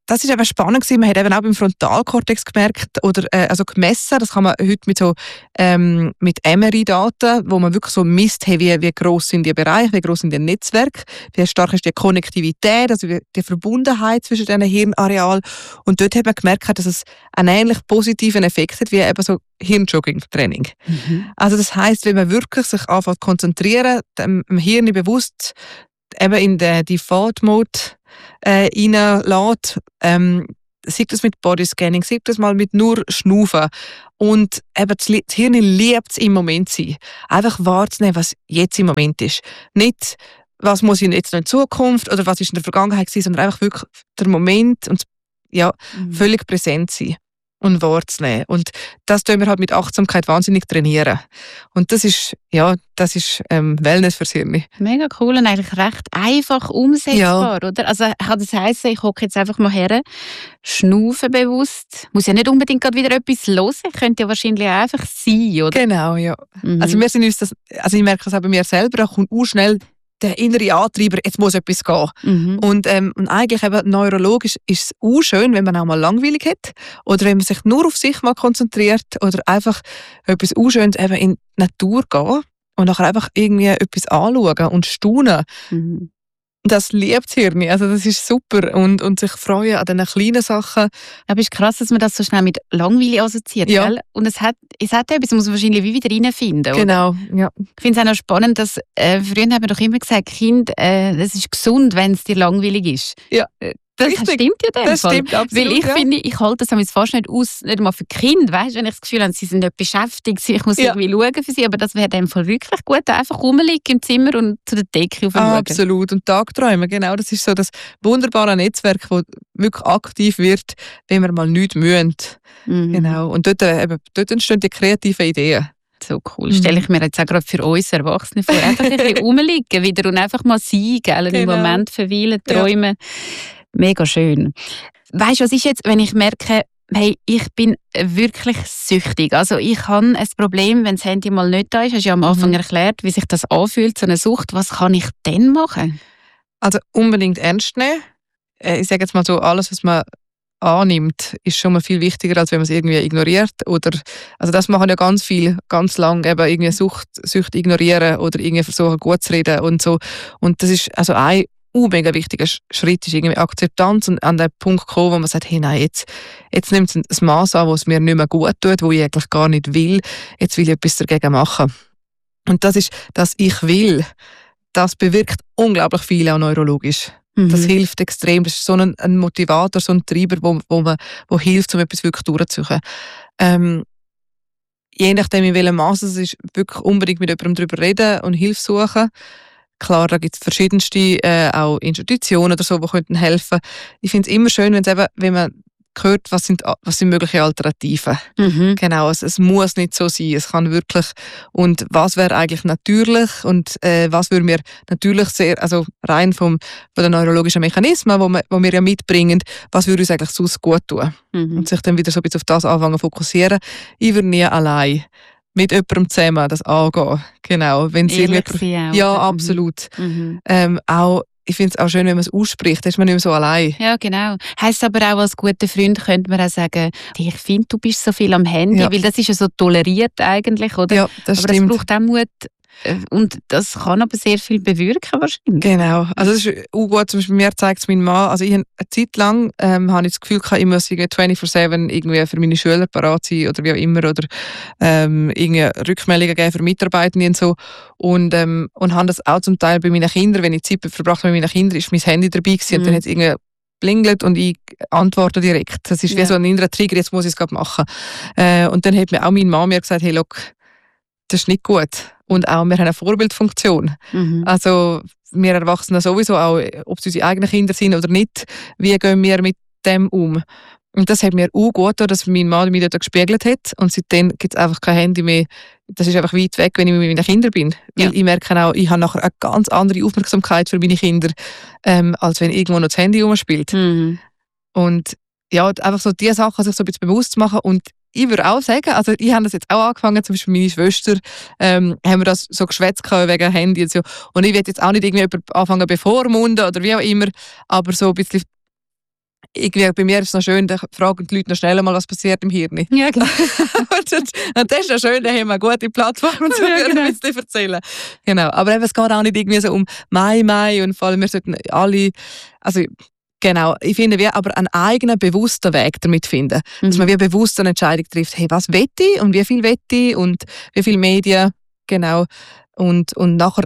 das ist eben spannend gewesen. Man hat eben auch beim Frontalkortex gemerkt, oder äh, also gemessen, das kann man heute mit so ähm, mit M R I-Daten, wo man wirklich so misst, hey, wie, wie gross sind die Bereiche, wie gross sind die Netzwerke, wie stark ist die Konnektivität, also wie die Verbundenheit zwischen diesen Hirnarealen. Und dort hat man gemerkt, dass es einen ähnlich positiven Effekt hat wie eben so Hirnjogging-Training. Mhm. Also das heisst, wenn man wirklich sich anfängt zu konzentrieren, dem, dem Hirn bewusst eben in den Default-Mode äh, reinlässt, ähm, sieht das mit Bodyscanning, sieht das mal mit nur Schnaufen. Und eben das Hirn liebt es im Moment sein. Einfach wahrzunehmen, was jetzt im Moment ist. Nicht, was muss ich jetzt noch in Zukunft oder was ist in der Vergangenheit gewesen, sondern einfach wirklich der Moment und ja, mhm. völlig präsent sein und wahrzunehmen. Und das tun wir halt mit Achtsamkeit wahnsinnig trainieren. Und das ist, ja, das ist ähm, Wellness fürs Hirn. Mega cool und eigentlich recht einfach umsetzbar, ja. Oder? Also kann das heissen, ich hocke jetzt einfach mal her, schnaufe bewusst, muss ja nicht unbedingt gerade wieder etwas hören, könnte ja wahrscheinlich auch einfach sein, oder? Genau, ja. Mhm. Also wir sind uns das, also ich merke das auch bei mir selber, da kommt auch schnell der innere Antreiber, jetzt muss etwas gehen. Mhm. Und, ähm, und eigentlich eben neurologisch ist es auch schön, wenn man auch mal langweilig hat oder wenn man sich nur auf sich mal konzentriert oder einfach etwas auch schön eben in die Natur gehen und nachher einfach irgendwie etwas anschauen und staunen. Mhm. Das liebt das Hirn. Also das ist super. Und, und sich freuen an diesen kleinen Sachen. Aber es ist krass, dass man das so schnell mit Langweile assoziiert. Ja. Gell? Und es hat, es hat etwas, man muss wahrscheinlich wie wieder reinfinden. Genau, ja. Ich finde es auch noch spannend, dass äh, früher haben wir doch immer gesagt, Kind, äh, das ist gesund, wenn es dir langweilig ist. Ja. Das Richtig. Stimmt ja dann. Das Fall. Stimmt absolut, Weil ich ja. finde, ich halte das fast nicht aus, nicht mal für Kinder, weißt, wenn ich das Gefühl habe, sie sind nicht beschäftigt, ich muss ja. irgendwie schauen für sie, aber das wäre in dem Fall wirklich gut, einfach rumliegen im Zimmer und zu der Decke aufschauen. Ah, absolut. Und Tagträumen, genau, das ist so das wunderbare Netzwerk, das wirklich aktiv wird, wenn wir mal nichts mühen. Mhm. Genau. Und dort, eben, dort entstehen die kreativen Ideen. So cool. Mhm. Stelle ich mir jetzt auch gerade für uns Erwachsene vor. Einfach ein bisschen rumliegen wieder und einfach mal sein, gell? Genau. Im Moment verweilen, träumen. Ja. Mega schön. Weißt du, was ist jetzt, wenn ich merke, hey, ich bin wirklich süchtig. Also ich habe ein Problem, wenn das Handy mal nicht da ist. Hast du ja am Anfang mhm. erklärt, wie sich das anfühlt, so eine Sucht. Was kann ich denn machen? Also unbedingt ernst nehmen. Ich sage jetzt mal so, alles, was man annimmt, ist schon mal viel wichtiger, als wenn man es irgendwie ignoriert. Oder, also das machen ja ganz viel, ganz lang, eben irgendwie Sucht, Sucht ignorieren oder irgendwie versuchen, gut zu reden und so. Und das ist also ein ein mega wichtiger Schritt ist irgendwie Akzeptanz und an den Punkt kommen, wo man sagt, hey, nein, jetzt, jetzt nimmt es ein Maß an, das es mir nicht mehr gut tut, wo ich eigentlich gar nicht will. Jetzt will ich etwas dagegen machen. Und das ist, dass ich will, das bewirkt unglaublich viel, auch neurologisch. Mhm. Das hilft extrem. Das ist so ein, ein Motivator, so ein Treiber, wo, wo, man, wo hilft, um etwas wirklich durchzuziehen. Ähm, je nachdem, in welchem Maß es ist, wirklich unbedingt mit jemandem darüber reden und Hilfe suchen. Klar, da gibt es verschiedenste äh, auch Institutionen oder so, die könnten helfen. Ich finde es immer schön, wenn, eben, wenn man hört, was sind, was sind mögliche Alternativen. Mhm. Genau, es, es muss nicht so sein. Es kann wirklich, und was wäre eigentlich natürlich und äh, was würde mir natürlich sehr, also rein vom, von den neurologischen Mechanismen, die wir, wo wir ja mitbringen, was würde uns eigentlich sonst gut tun? Mhm. Und sich dann wieder so ein bisschen auf das anfangen zu fokussieren. Ich würde nie allein mit jemandem zusammen das angehen. Genau. Wenn sie Ehrlich jemand, sein auch. Ja, absolut. Mhm. Ähm, auch, ich finde es auch schön, wenn man es ausspricht, dann ist man nicht mehr so allein. Ja, genau. Heisst aber auch, als guter Freund könnte man auch sagen, ich finde, du bist so viel am Handy, ja. weil das ist ja so toleriert eigentlich, oder? Ja, das aber stimmt. es braucht auch Mut. Und das kann aber sehr viel bewirken wahrscheinlich. Genau. Also das ist auch gut. Zum Beispiel mir zeigt es mein Mann. Also ich habe eine Zeit lang ähm, habe ich das Gefühl gehabt, ich muss vierundzwanzig sieben irgendwie für meine Schüler parat sein oder wie auch immer oder ähm, irgendwie Rückmeldungen geben für Mitarbeitende und so. Und, ähm, und habe das auch zum Teil bei meinen Kindern, wenn ich Zeit verbracht habe mit meinen Kindern, ist mein Handy dabei gewesen, mhm. und dann hat es irgendwie blingelt und ich antworte direkt. Das ist wie ja. so ein innerer Trigger, jetzt muss ich es gerade machen. Äh, und dann hat mir auch mein Mann mir gesagt, hey, look, das ist nicht gut. Und auch, wir haben eine Vorbildfunktion. Mhm. Also, wir Erwachsenen sowieso auch, ob es unsere eigenen Kinder sind oder nicht, wie gehen wir mit dem um? Und das hat mir auch gut getan, dass mein Mann mich dort gespiegelt hat. Und seitdem gibt es einfach kein Handy mehr. Das ist einfach weit weg, wenn ich mit meinen Kindern bin. Ja. Weil ich merke auch, ich habe nachher eine ganz andere Aufmerksamkeit für meine Kinder, ähm, als wenn irgendwo noch das Handy rumspielt. Mhm. Und ja, einfach so diese Sachen sich so ein bisschen bewusst zu machen. Und ich würde auch sagen, also ich habe das jetzt auch angefangen, zum Beispiel meine Schwester, ähm, haben wir das so geschwätzt wegen Handy und so. Und ich will jetzt auch nicht irgendwie anfangen bevormunden oder wie auch immer, aber so ein bisschen irgendwie bei mir ist es noch schön, da fragen die Leute noch schnell mal, was passiert im Hirn. Ja, genau. und, und das ist noch schön, da haben wir eine gute Plattform, um zu ja, genau. ein bisschen erzählen. Genau, aber eben, es geht auch nicht irgendwie so um Mai, Mai und vor allem, wir sollten alle, also genau, ich finde, wir aber einen eigenen, bewussten Weg damit finden. Mhm. Dass man wie bewusst eine Entscheidung trifft, hey, was will ich und wie viel will ich und wie viele Medien, genau. Und, und nachher,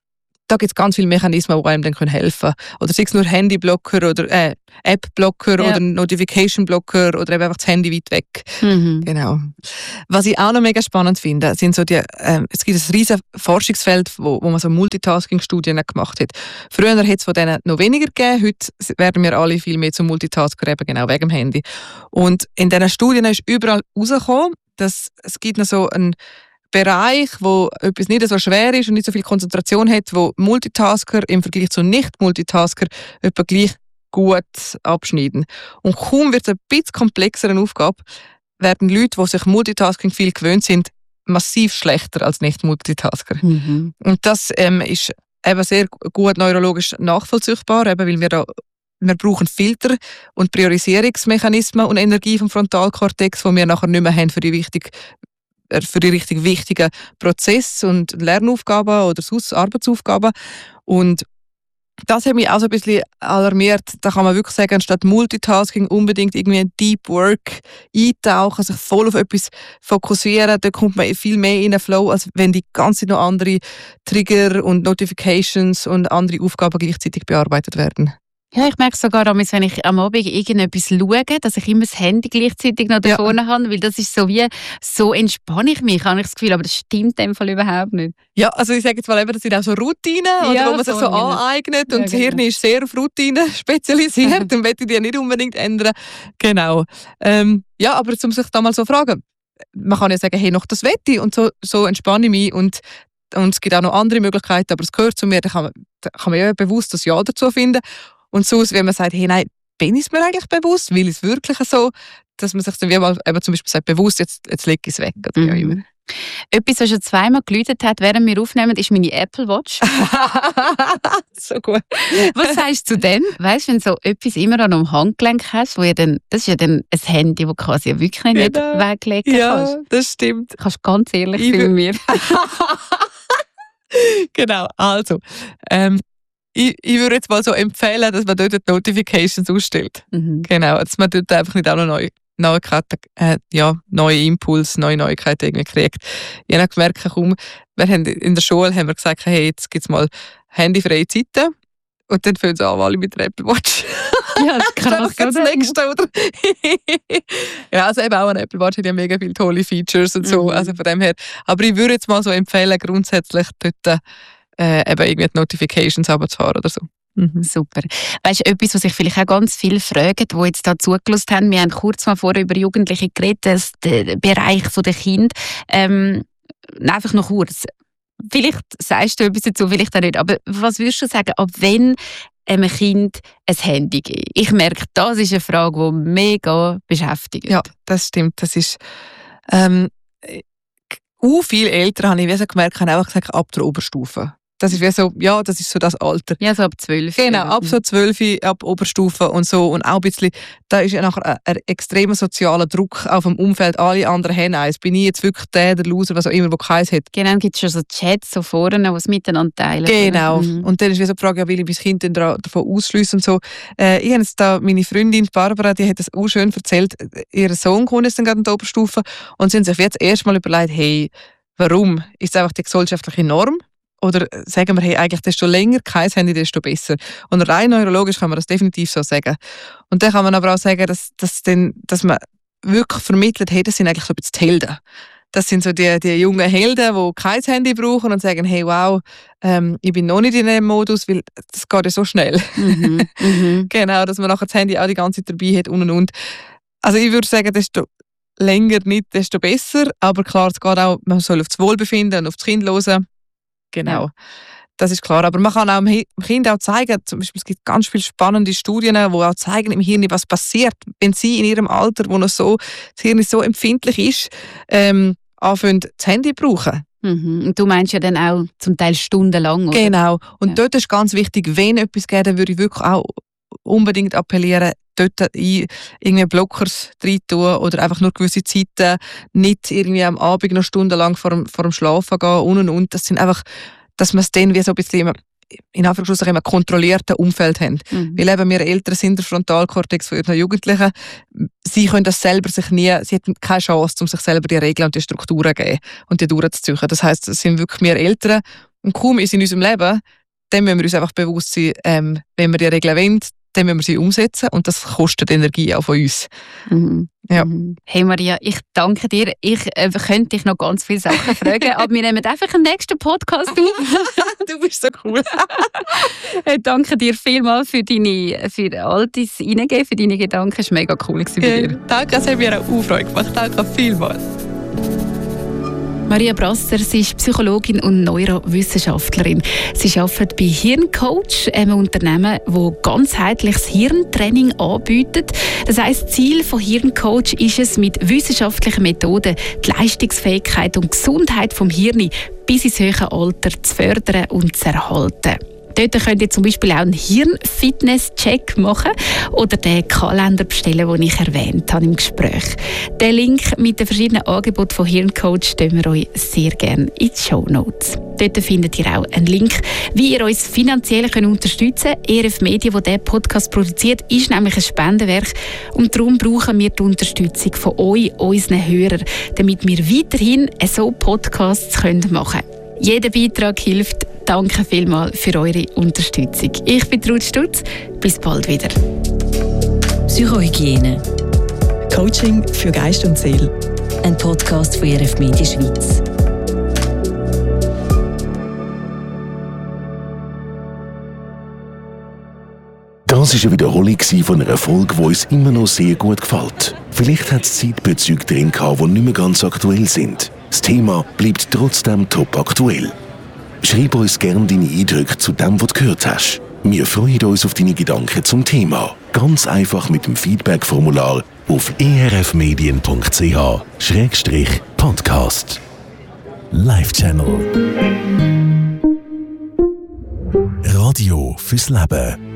da gibt es ganz viele Mechanismen, die einem dann helfen können. Oder sei es nur Handyblocker oder äh, App-Blocker ja. oder Notification-Blocker oder eben einfach das Handy weit weg. Mhm. Genau. Was ich auch noch mega spannend finde, sind so die, äh, es gibt ein riesiges Forschungsfeld, wo, wo man so Multitasking-Studien gemacht hat. Früher hat es von denen noch weniger gegeben, heute werden wir alle viel mehr zum Multitasker, eben genau wegen dem Handy. Und in diesen Studien ist überall herausgekommen, dass es gibt noch so ein Bereich, wo etwas nicht so schwer ist und nicht so viel Konzentration hat, wo Multitasker im Vergleich zu Nicht-Multitasker etwa gleich gut abschneiden. Und kaum wird es ein bisschen komplexer eine Aufgabe, werden Leute, die sich Multitasking viel gewöhnt sind, massiv schlechter als Nicht-Multitasker. Mhm. Und das ähm, ist eben sehr gut neurologisch nachvollziehbar, eben weil wir da wir brauchen Filter und Priorisierungsmechanismen und Energie vom Frontalkortex, die wir nachher nicht mehr haben für die wichtige für die richtig wichtigen Prozesse und Lernaufgaben oder sonst Arbeitsaufgaben. Und das hat mich auch so ein bisschen alarmiert. Da kann man wirklich sagen, anstatt Multitasking unbedingt irgendwie in Deep Work eintauchen, sich voll auf etwas fokussieren. Da kommt man viel mehr in den Flow, als wenn die ganze Zeit noch andere Trigger und Notifications und andere Aufgaben gleichzeitig bearbeitet werden. Ja, ich merke sogar, wenn ich am Abend irgendetwas schaue, dass ich immer das Handy gleichzeitig noch da ja. vorne habe, weil das ist so wie, so entspanne ich mich, habe ich das Gefühl, aber das stimmt in dem Fall überhaupt nicht. Ja, also ich sage jetzt mal eben, das sind auch so Routinen, oder, ja, wo man sich so aneignet und ja, das Hirn genau. ist sehr auf Routinen spezialisiert und möchte die nicht unbedingt ändern. Genau. Ähm, ja, aber um sich da mal so fragen, man kann ja sagen, hey, noch das wette ich und so, so entspanne ich mich und und es gibt auch noch andere Möglichkeiten, aber es gehört zu mir, da kann man, da kann man ja bewusst das Ja dazu finden. Und so, wenn man sagt, hey, nein, bin ich es mir eigentlich bewusst? Will ich es wirklich so? Dass man sich dann wie mal eben zum Beispiel sagt, bewusst, jetzt, jetzt lege ich es weg. Oder mhm. wie immer. Etwas, was schon zweimal geläutet hat, während wir aufnehmen, ist meine Apple Watch. So gut. Was sagst du denn? Weißt du, wenn so etwas immer an einem Handgelenk hast, wo ja dann, das ist ja dann ein Handy, das quasi wirklich nicht genau. weglegen ja, kannst. Ja, das stimmt. Kannst du ganz ehrlich sein mit mir. Genau, also, ähm, Ich, ich würde jetzt mal so empfehlen, dass man dort die Notifications ausstellt. Mhm. Genau, dass man dort einfach nicht auch noch neue Neuigkeiten, äh, ja, neue Impulse, neue Neuigkeiten irgendwie kriegt. Ich habe gemerkt, kaum, wir haben in der Schule haben wir gesagt, hey, jetzt gibt es mal handyfreie Zeiten. Und dann fangen sie an, alle mit der Apple Watch. Ja, das ist krass, das das Nächste, oder? Ja, also eben auch eine Apple Watch hat ja mega viele tolle Features und so, mhm. also von dem her. Aber ich würde jetzt mal so empfehlen, grundsätzlich dort Äh, eben irgendwie die Notifications runterzufahren oder so. Mhm. Super. Weißt du, etwas, was sich vielleicht auch ganz viele fragen, die jetzt da zugelassen haben, wir haben kurz mal vorher über Jugendliche geredet, das, der Bereich der Kinder. Ähm, einfach noch kurz. Vielleicht sagst du etwas dazu, vielleicht auch nicht, aber was würdest du sagen, ab wann einem Kind ein Handy geben? Ich merke, das ist eine Frage, die mega beschäftigt. Ja, das stimmt. Das ist ähm, uh, viele Eltern, habe ich wie so gemerkt, haben auch gesagt, ab der Oberstufe. Das ist wie so, ja, das ist so das Alter. Ja, so ab zwölf. Genau, ab so zwölf, ab Oberstufe und so. Und auch ein bisschen, da ist ja nachher ein, ein extremer sozialer Druck auf dem Umfeld. Alle anderen haben eins. Bin ich jetzt wirklich der, der Loser, was auch immer, der keins hat? Genau, dann gibt es schon so Chats so vorne, die es miteinander teilen. Genau. Mhm. Und dann ist wie so die Frage, ja, will ich mein Kind dann davon ausschliessen und so. Äh, ich habe jetzt da, meine Freundin Barbara, die hat das auch schön erzählt. Ihr Sohn kommt jetzt dann gerade in die Oberstufe und sie haben sich jetzt erst mal überlegt, hey, warum? Ist es einfach die gesellschaftliche Norm? Oder sagen wir, hey, eigentlich desto länger kein Handy, desto besser. Und rein neurologisch kann man das definitiv so sagen. Und dann kann man aber auch sagen, dass, dass, dann, dass man wirklich vermittelt, hey, das sind eigentlich so ein bisschen die Helden. Das sind so die, die jungen Helden, die kein Handy brauchen und sagen, hey, wow, ähm, ich bin noch nicht in dem Modus, weil das geht ja so schnell. Mhm, mhm. Genau, dass man nachher das Handy auch die ganze Zeit dabei hat und und und. Also ich würde sagen, desto länger nicht, desto besser. Aber klar, es geht auch, man soll auf das Wohlbefinden und auf das Kind hören. Genau, ja. Das ist klar. Aber man kann auch dem Kind auch zeigen, zum Beispiel, es gibt ganz viele spannende Studien, die auch zeigen im Hirn, was passiert, wenn sie in ihrem Alter, wo noch so, das Hirn so empfindlich ist, ähm, anfangen, das Handy zu brauchen. Mhm. Und du meinst ja dann auch zum Teil stundenlang, oder? Genau. Und ja. Dort ist ganz wichtig, wenn etwas geht, dann würde ich wirklich auch unbedingt appellieren, dort ein, irgendwie Blockers rein tun oder einfach nur gewisse Zeiten nicht irgendwie am Abend noch stundenlang vor dem, vor dem Schlafen gehen und und und. Das sind einfach, dass man es dann wie so ein bisschen in Anführungszeichen im kontrollierten Umfeld haben. Mhm. Weil eben wir Eltern sind der Frontalkortex von ihren Jugendlichen. Sie können das selber sich nie, sie haben keine Chance, um sich selber die Regeln und die Strukturen zu geben und die durchzuziehen. Das heisst, es sind wirklich wir Eltern und kaum ist in unserem Leben, dann müssen wir uns einfach bewusst sein, ähm, wenn wir die Regeln wollen, dann müssen wir sie umsetzen und das kostet Energie auch von uns. Mhm. Ja. Hey Maria, ich danke dir. Ich äh, könnte dich noch ganz viele Sachen fragen, aber wir nehmen einfach einen nächsten Podcast auf. Du bist so cool. Hey, danke dir vielmals für, deine, für all dein Reingeben, für deine Gedanken. Es war mega cool bei dir. Ja, danke, es hat mir auch Freude gemacht. Danke vielmals. Maria Brasser, sie ist Psychologin und Neurowissenschaftlerin. Sie arbeitet bei Hirncoach, einem Unternehmen, das ganzheitliches Hirntraining anbietet. Das heisst, Ziel von Hirncoach ist es, mit wissenschaftlichen Methoden die Leistungsfähigkeit und Gesundheit des Hirns bis ins höhere Alter zu fördern und zu erhalten. Dort könnt ihr zum Beispiel auch einen Hirn-Fitness-Check machen oder den Kalender bestellen, den ich erwähnt habe im Gespräch. Den Link mit den verschiedenen Angeboten von Hirncoach stellen wir euch sehr gerne in die Shownotes. Dort findet ihr auch einen Link, wie ihr uns finanziell unterstützen könnt. E R F Media, das diesen Podcast produziert, ist nämlich ein Spendenwerk und darum brauchen wir die Unterstützung von euch, unseren Hörern, damit wir weiterhin so Podcasts machen können. Jeder Beitrag hilft. Danke vielmals für eure Unterstützung. Ich bin Ruth Stutz. Bis bald wieder. Psychohygiene. Coaching für Geist und Seele. Ein Podcast von E R F Media Schweiz. Das war eine Wiederholung von einer Folge, die uns immer noch sehr gut gefällt. Vielleicht hat es Zeitbezüge drin gehabt, die nicht mehr ganz aktuell sind. Das Thema bleibt trotzdem top aktuell. Schreib uns gerne deine Eindrücke zu dem, was du gehört hast. Wir freuen uns auf deine Gedanken zum Thema. Ganz einfach mit dem Feedback-Formular auf e r f medien punkt c h Schrägstrich Podcast. Live Channel. Radio fürs Leben.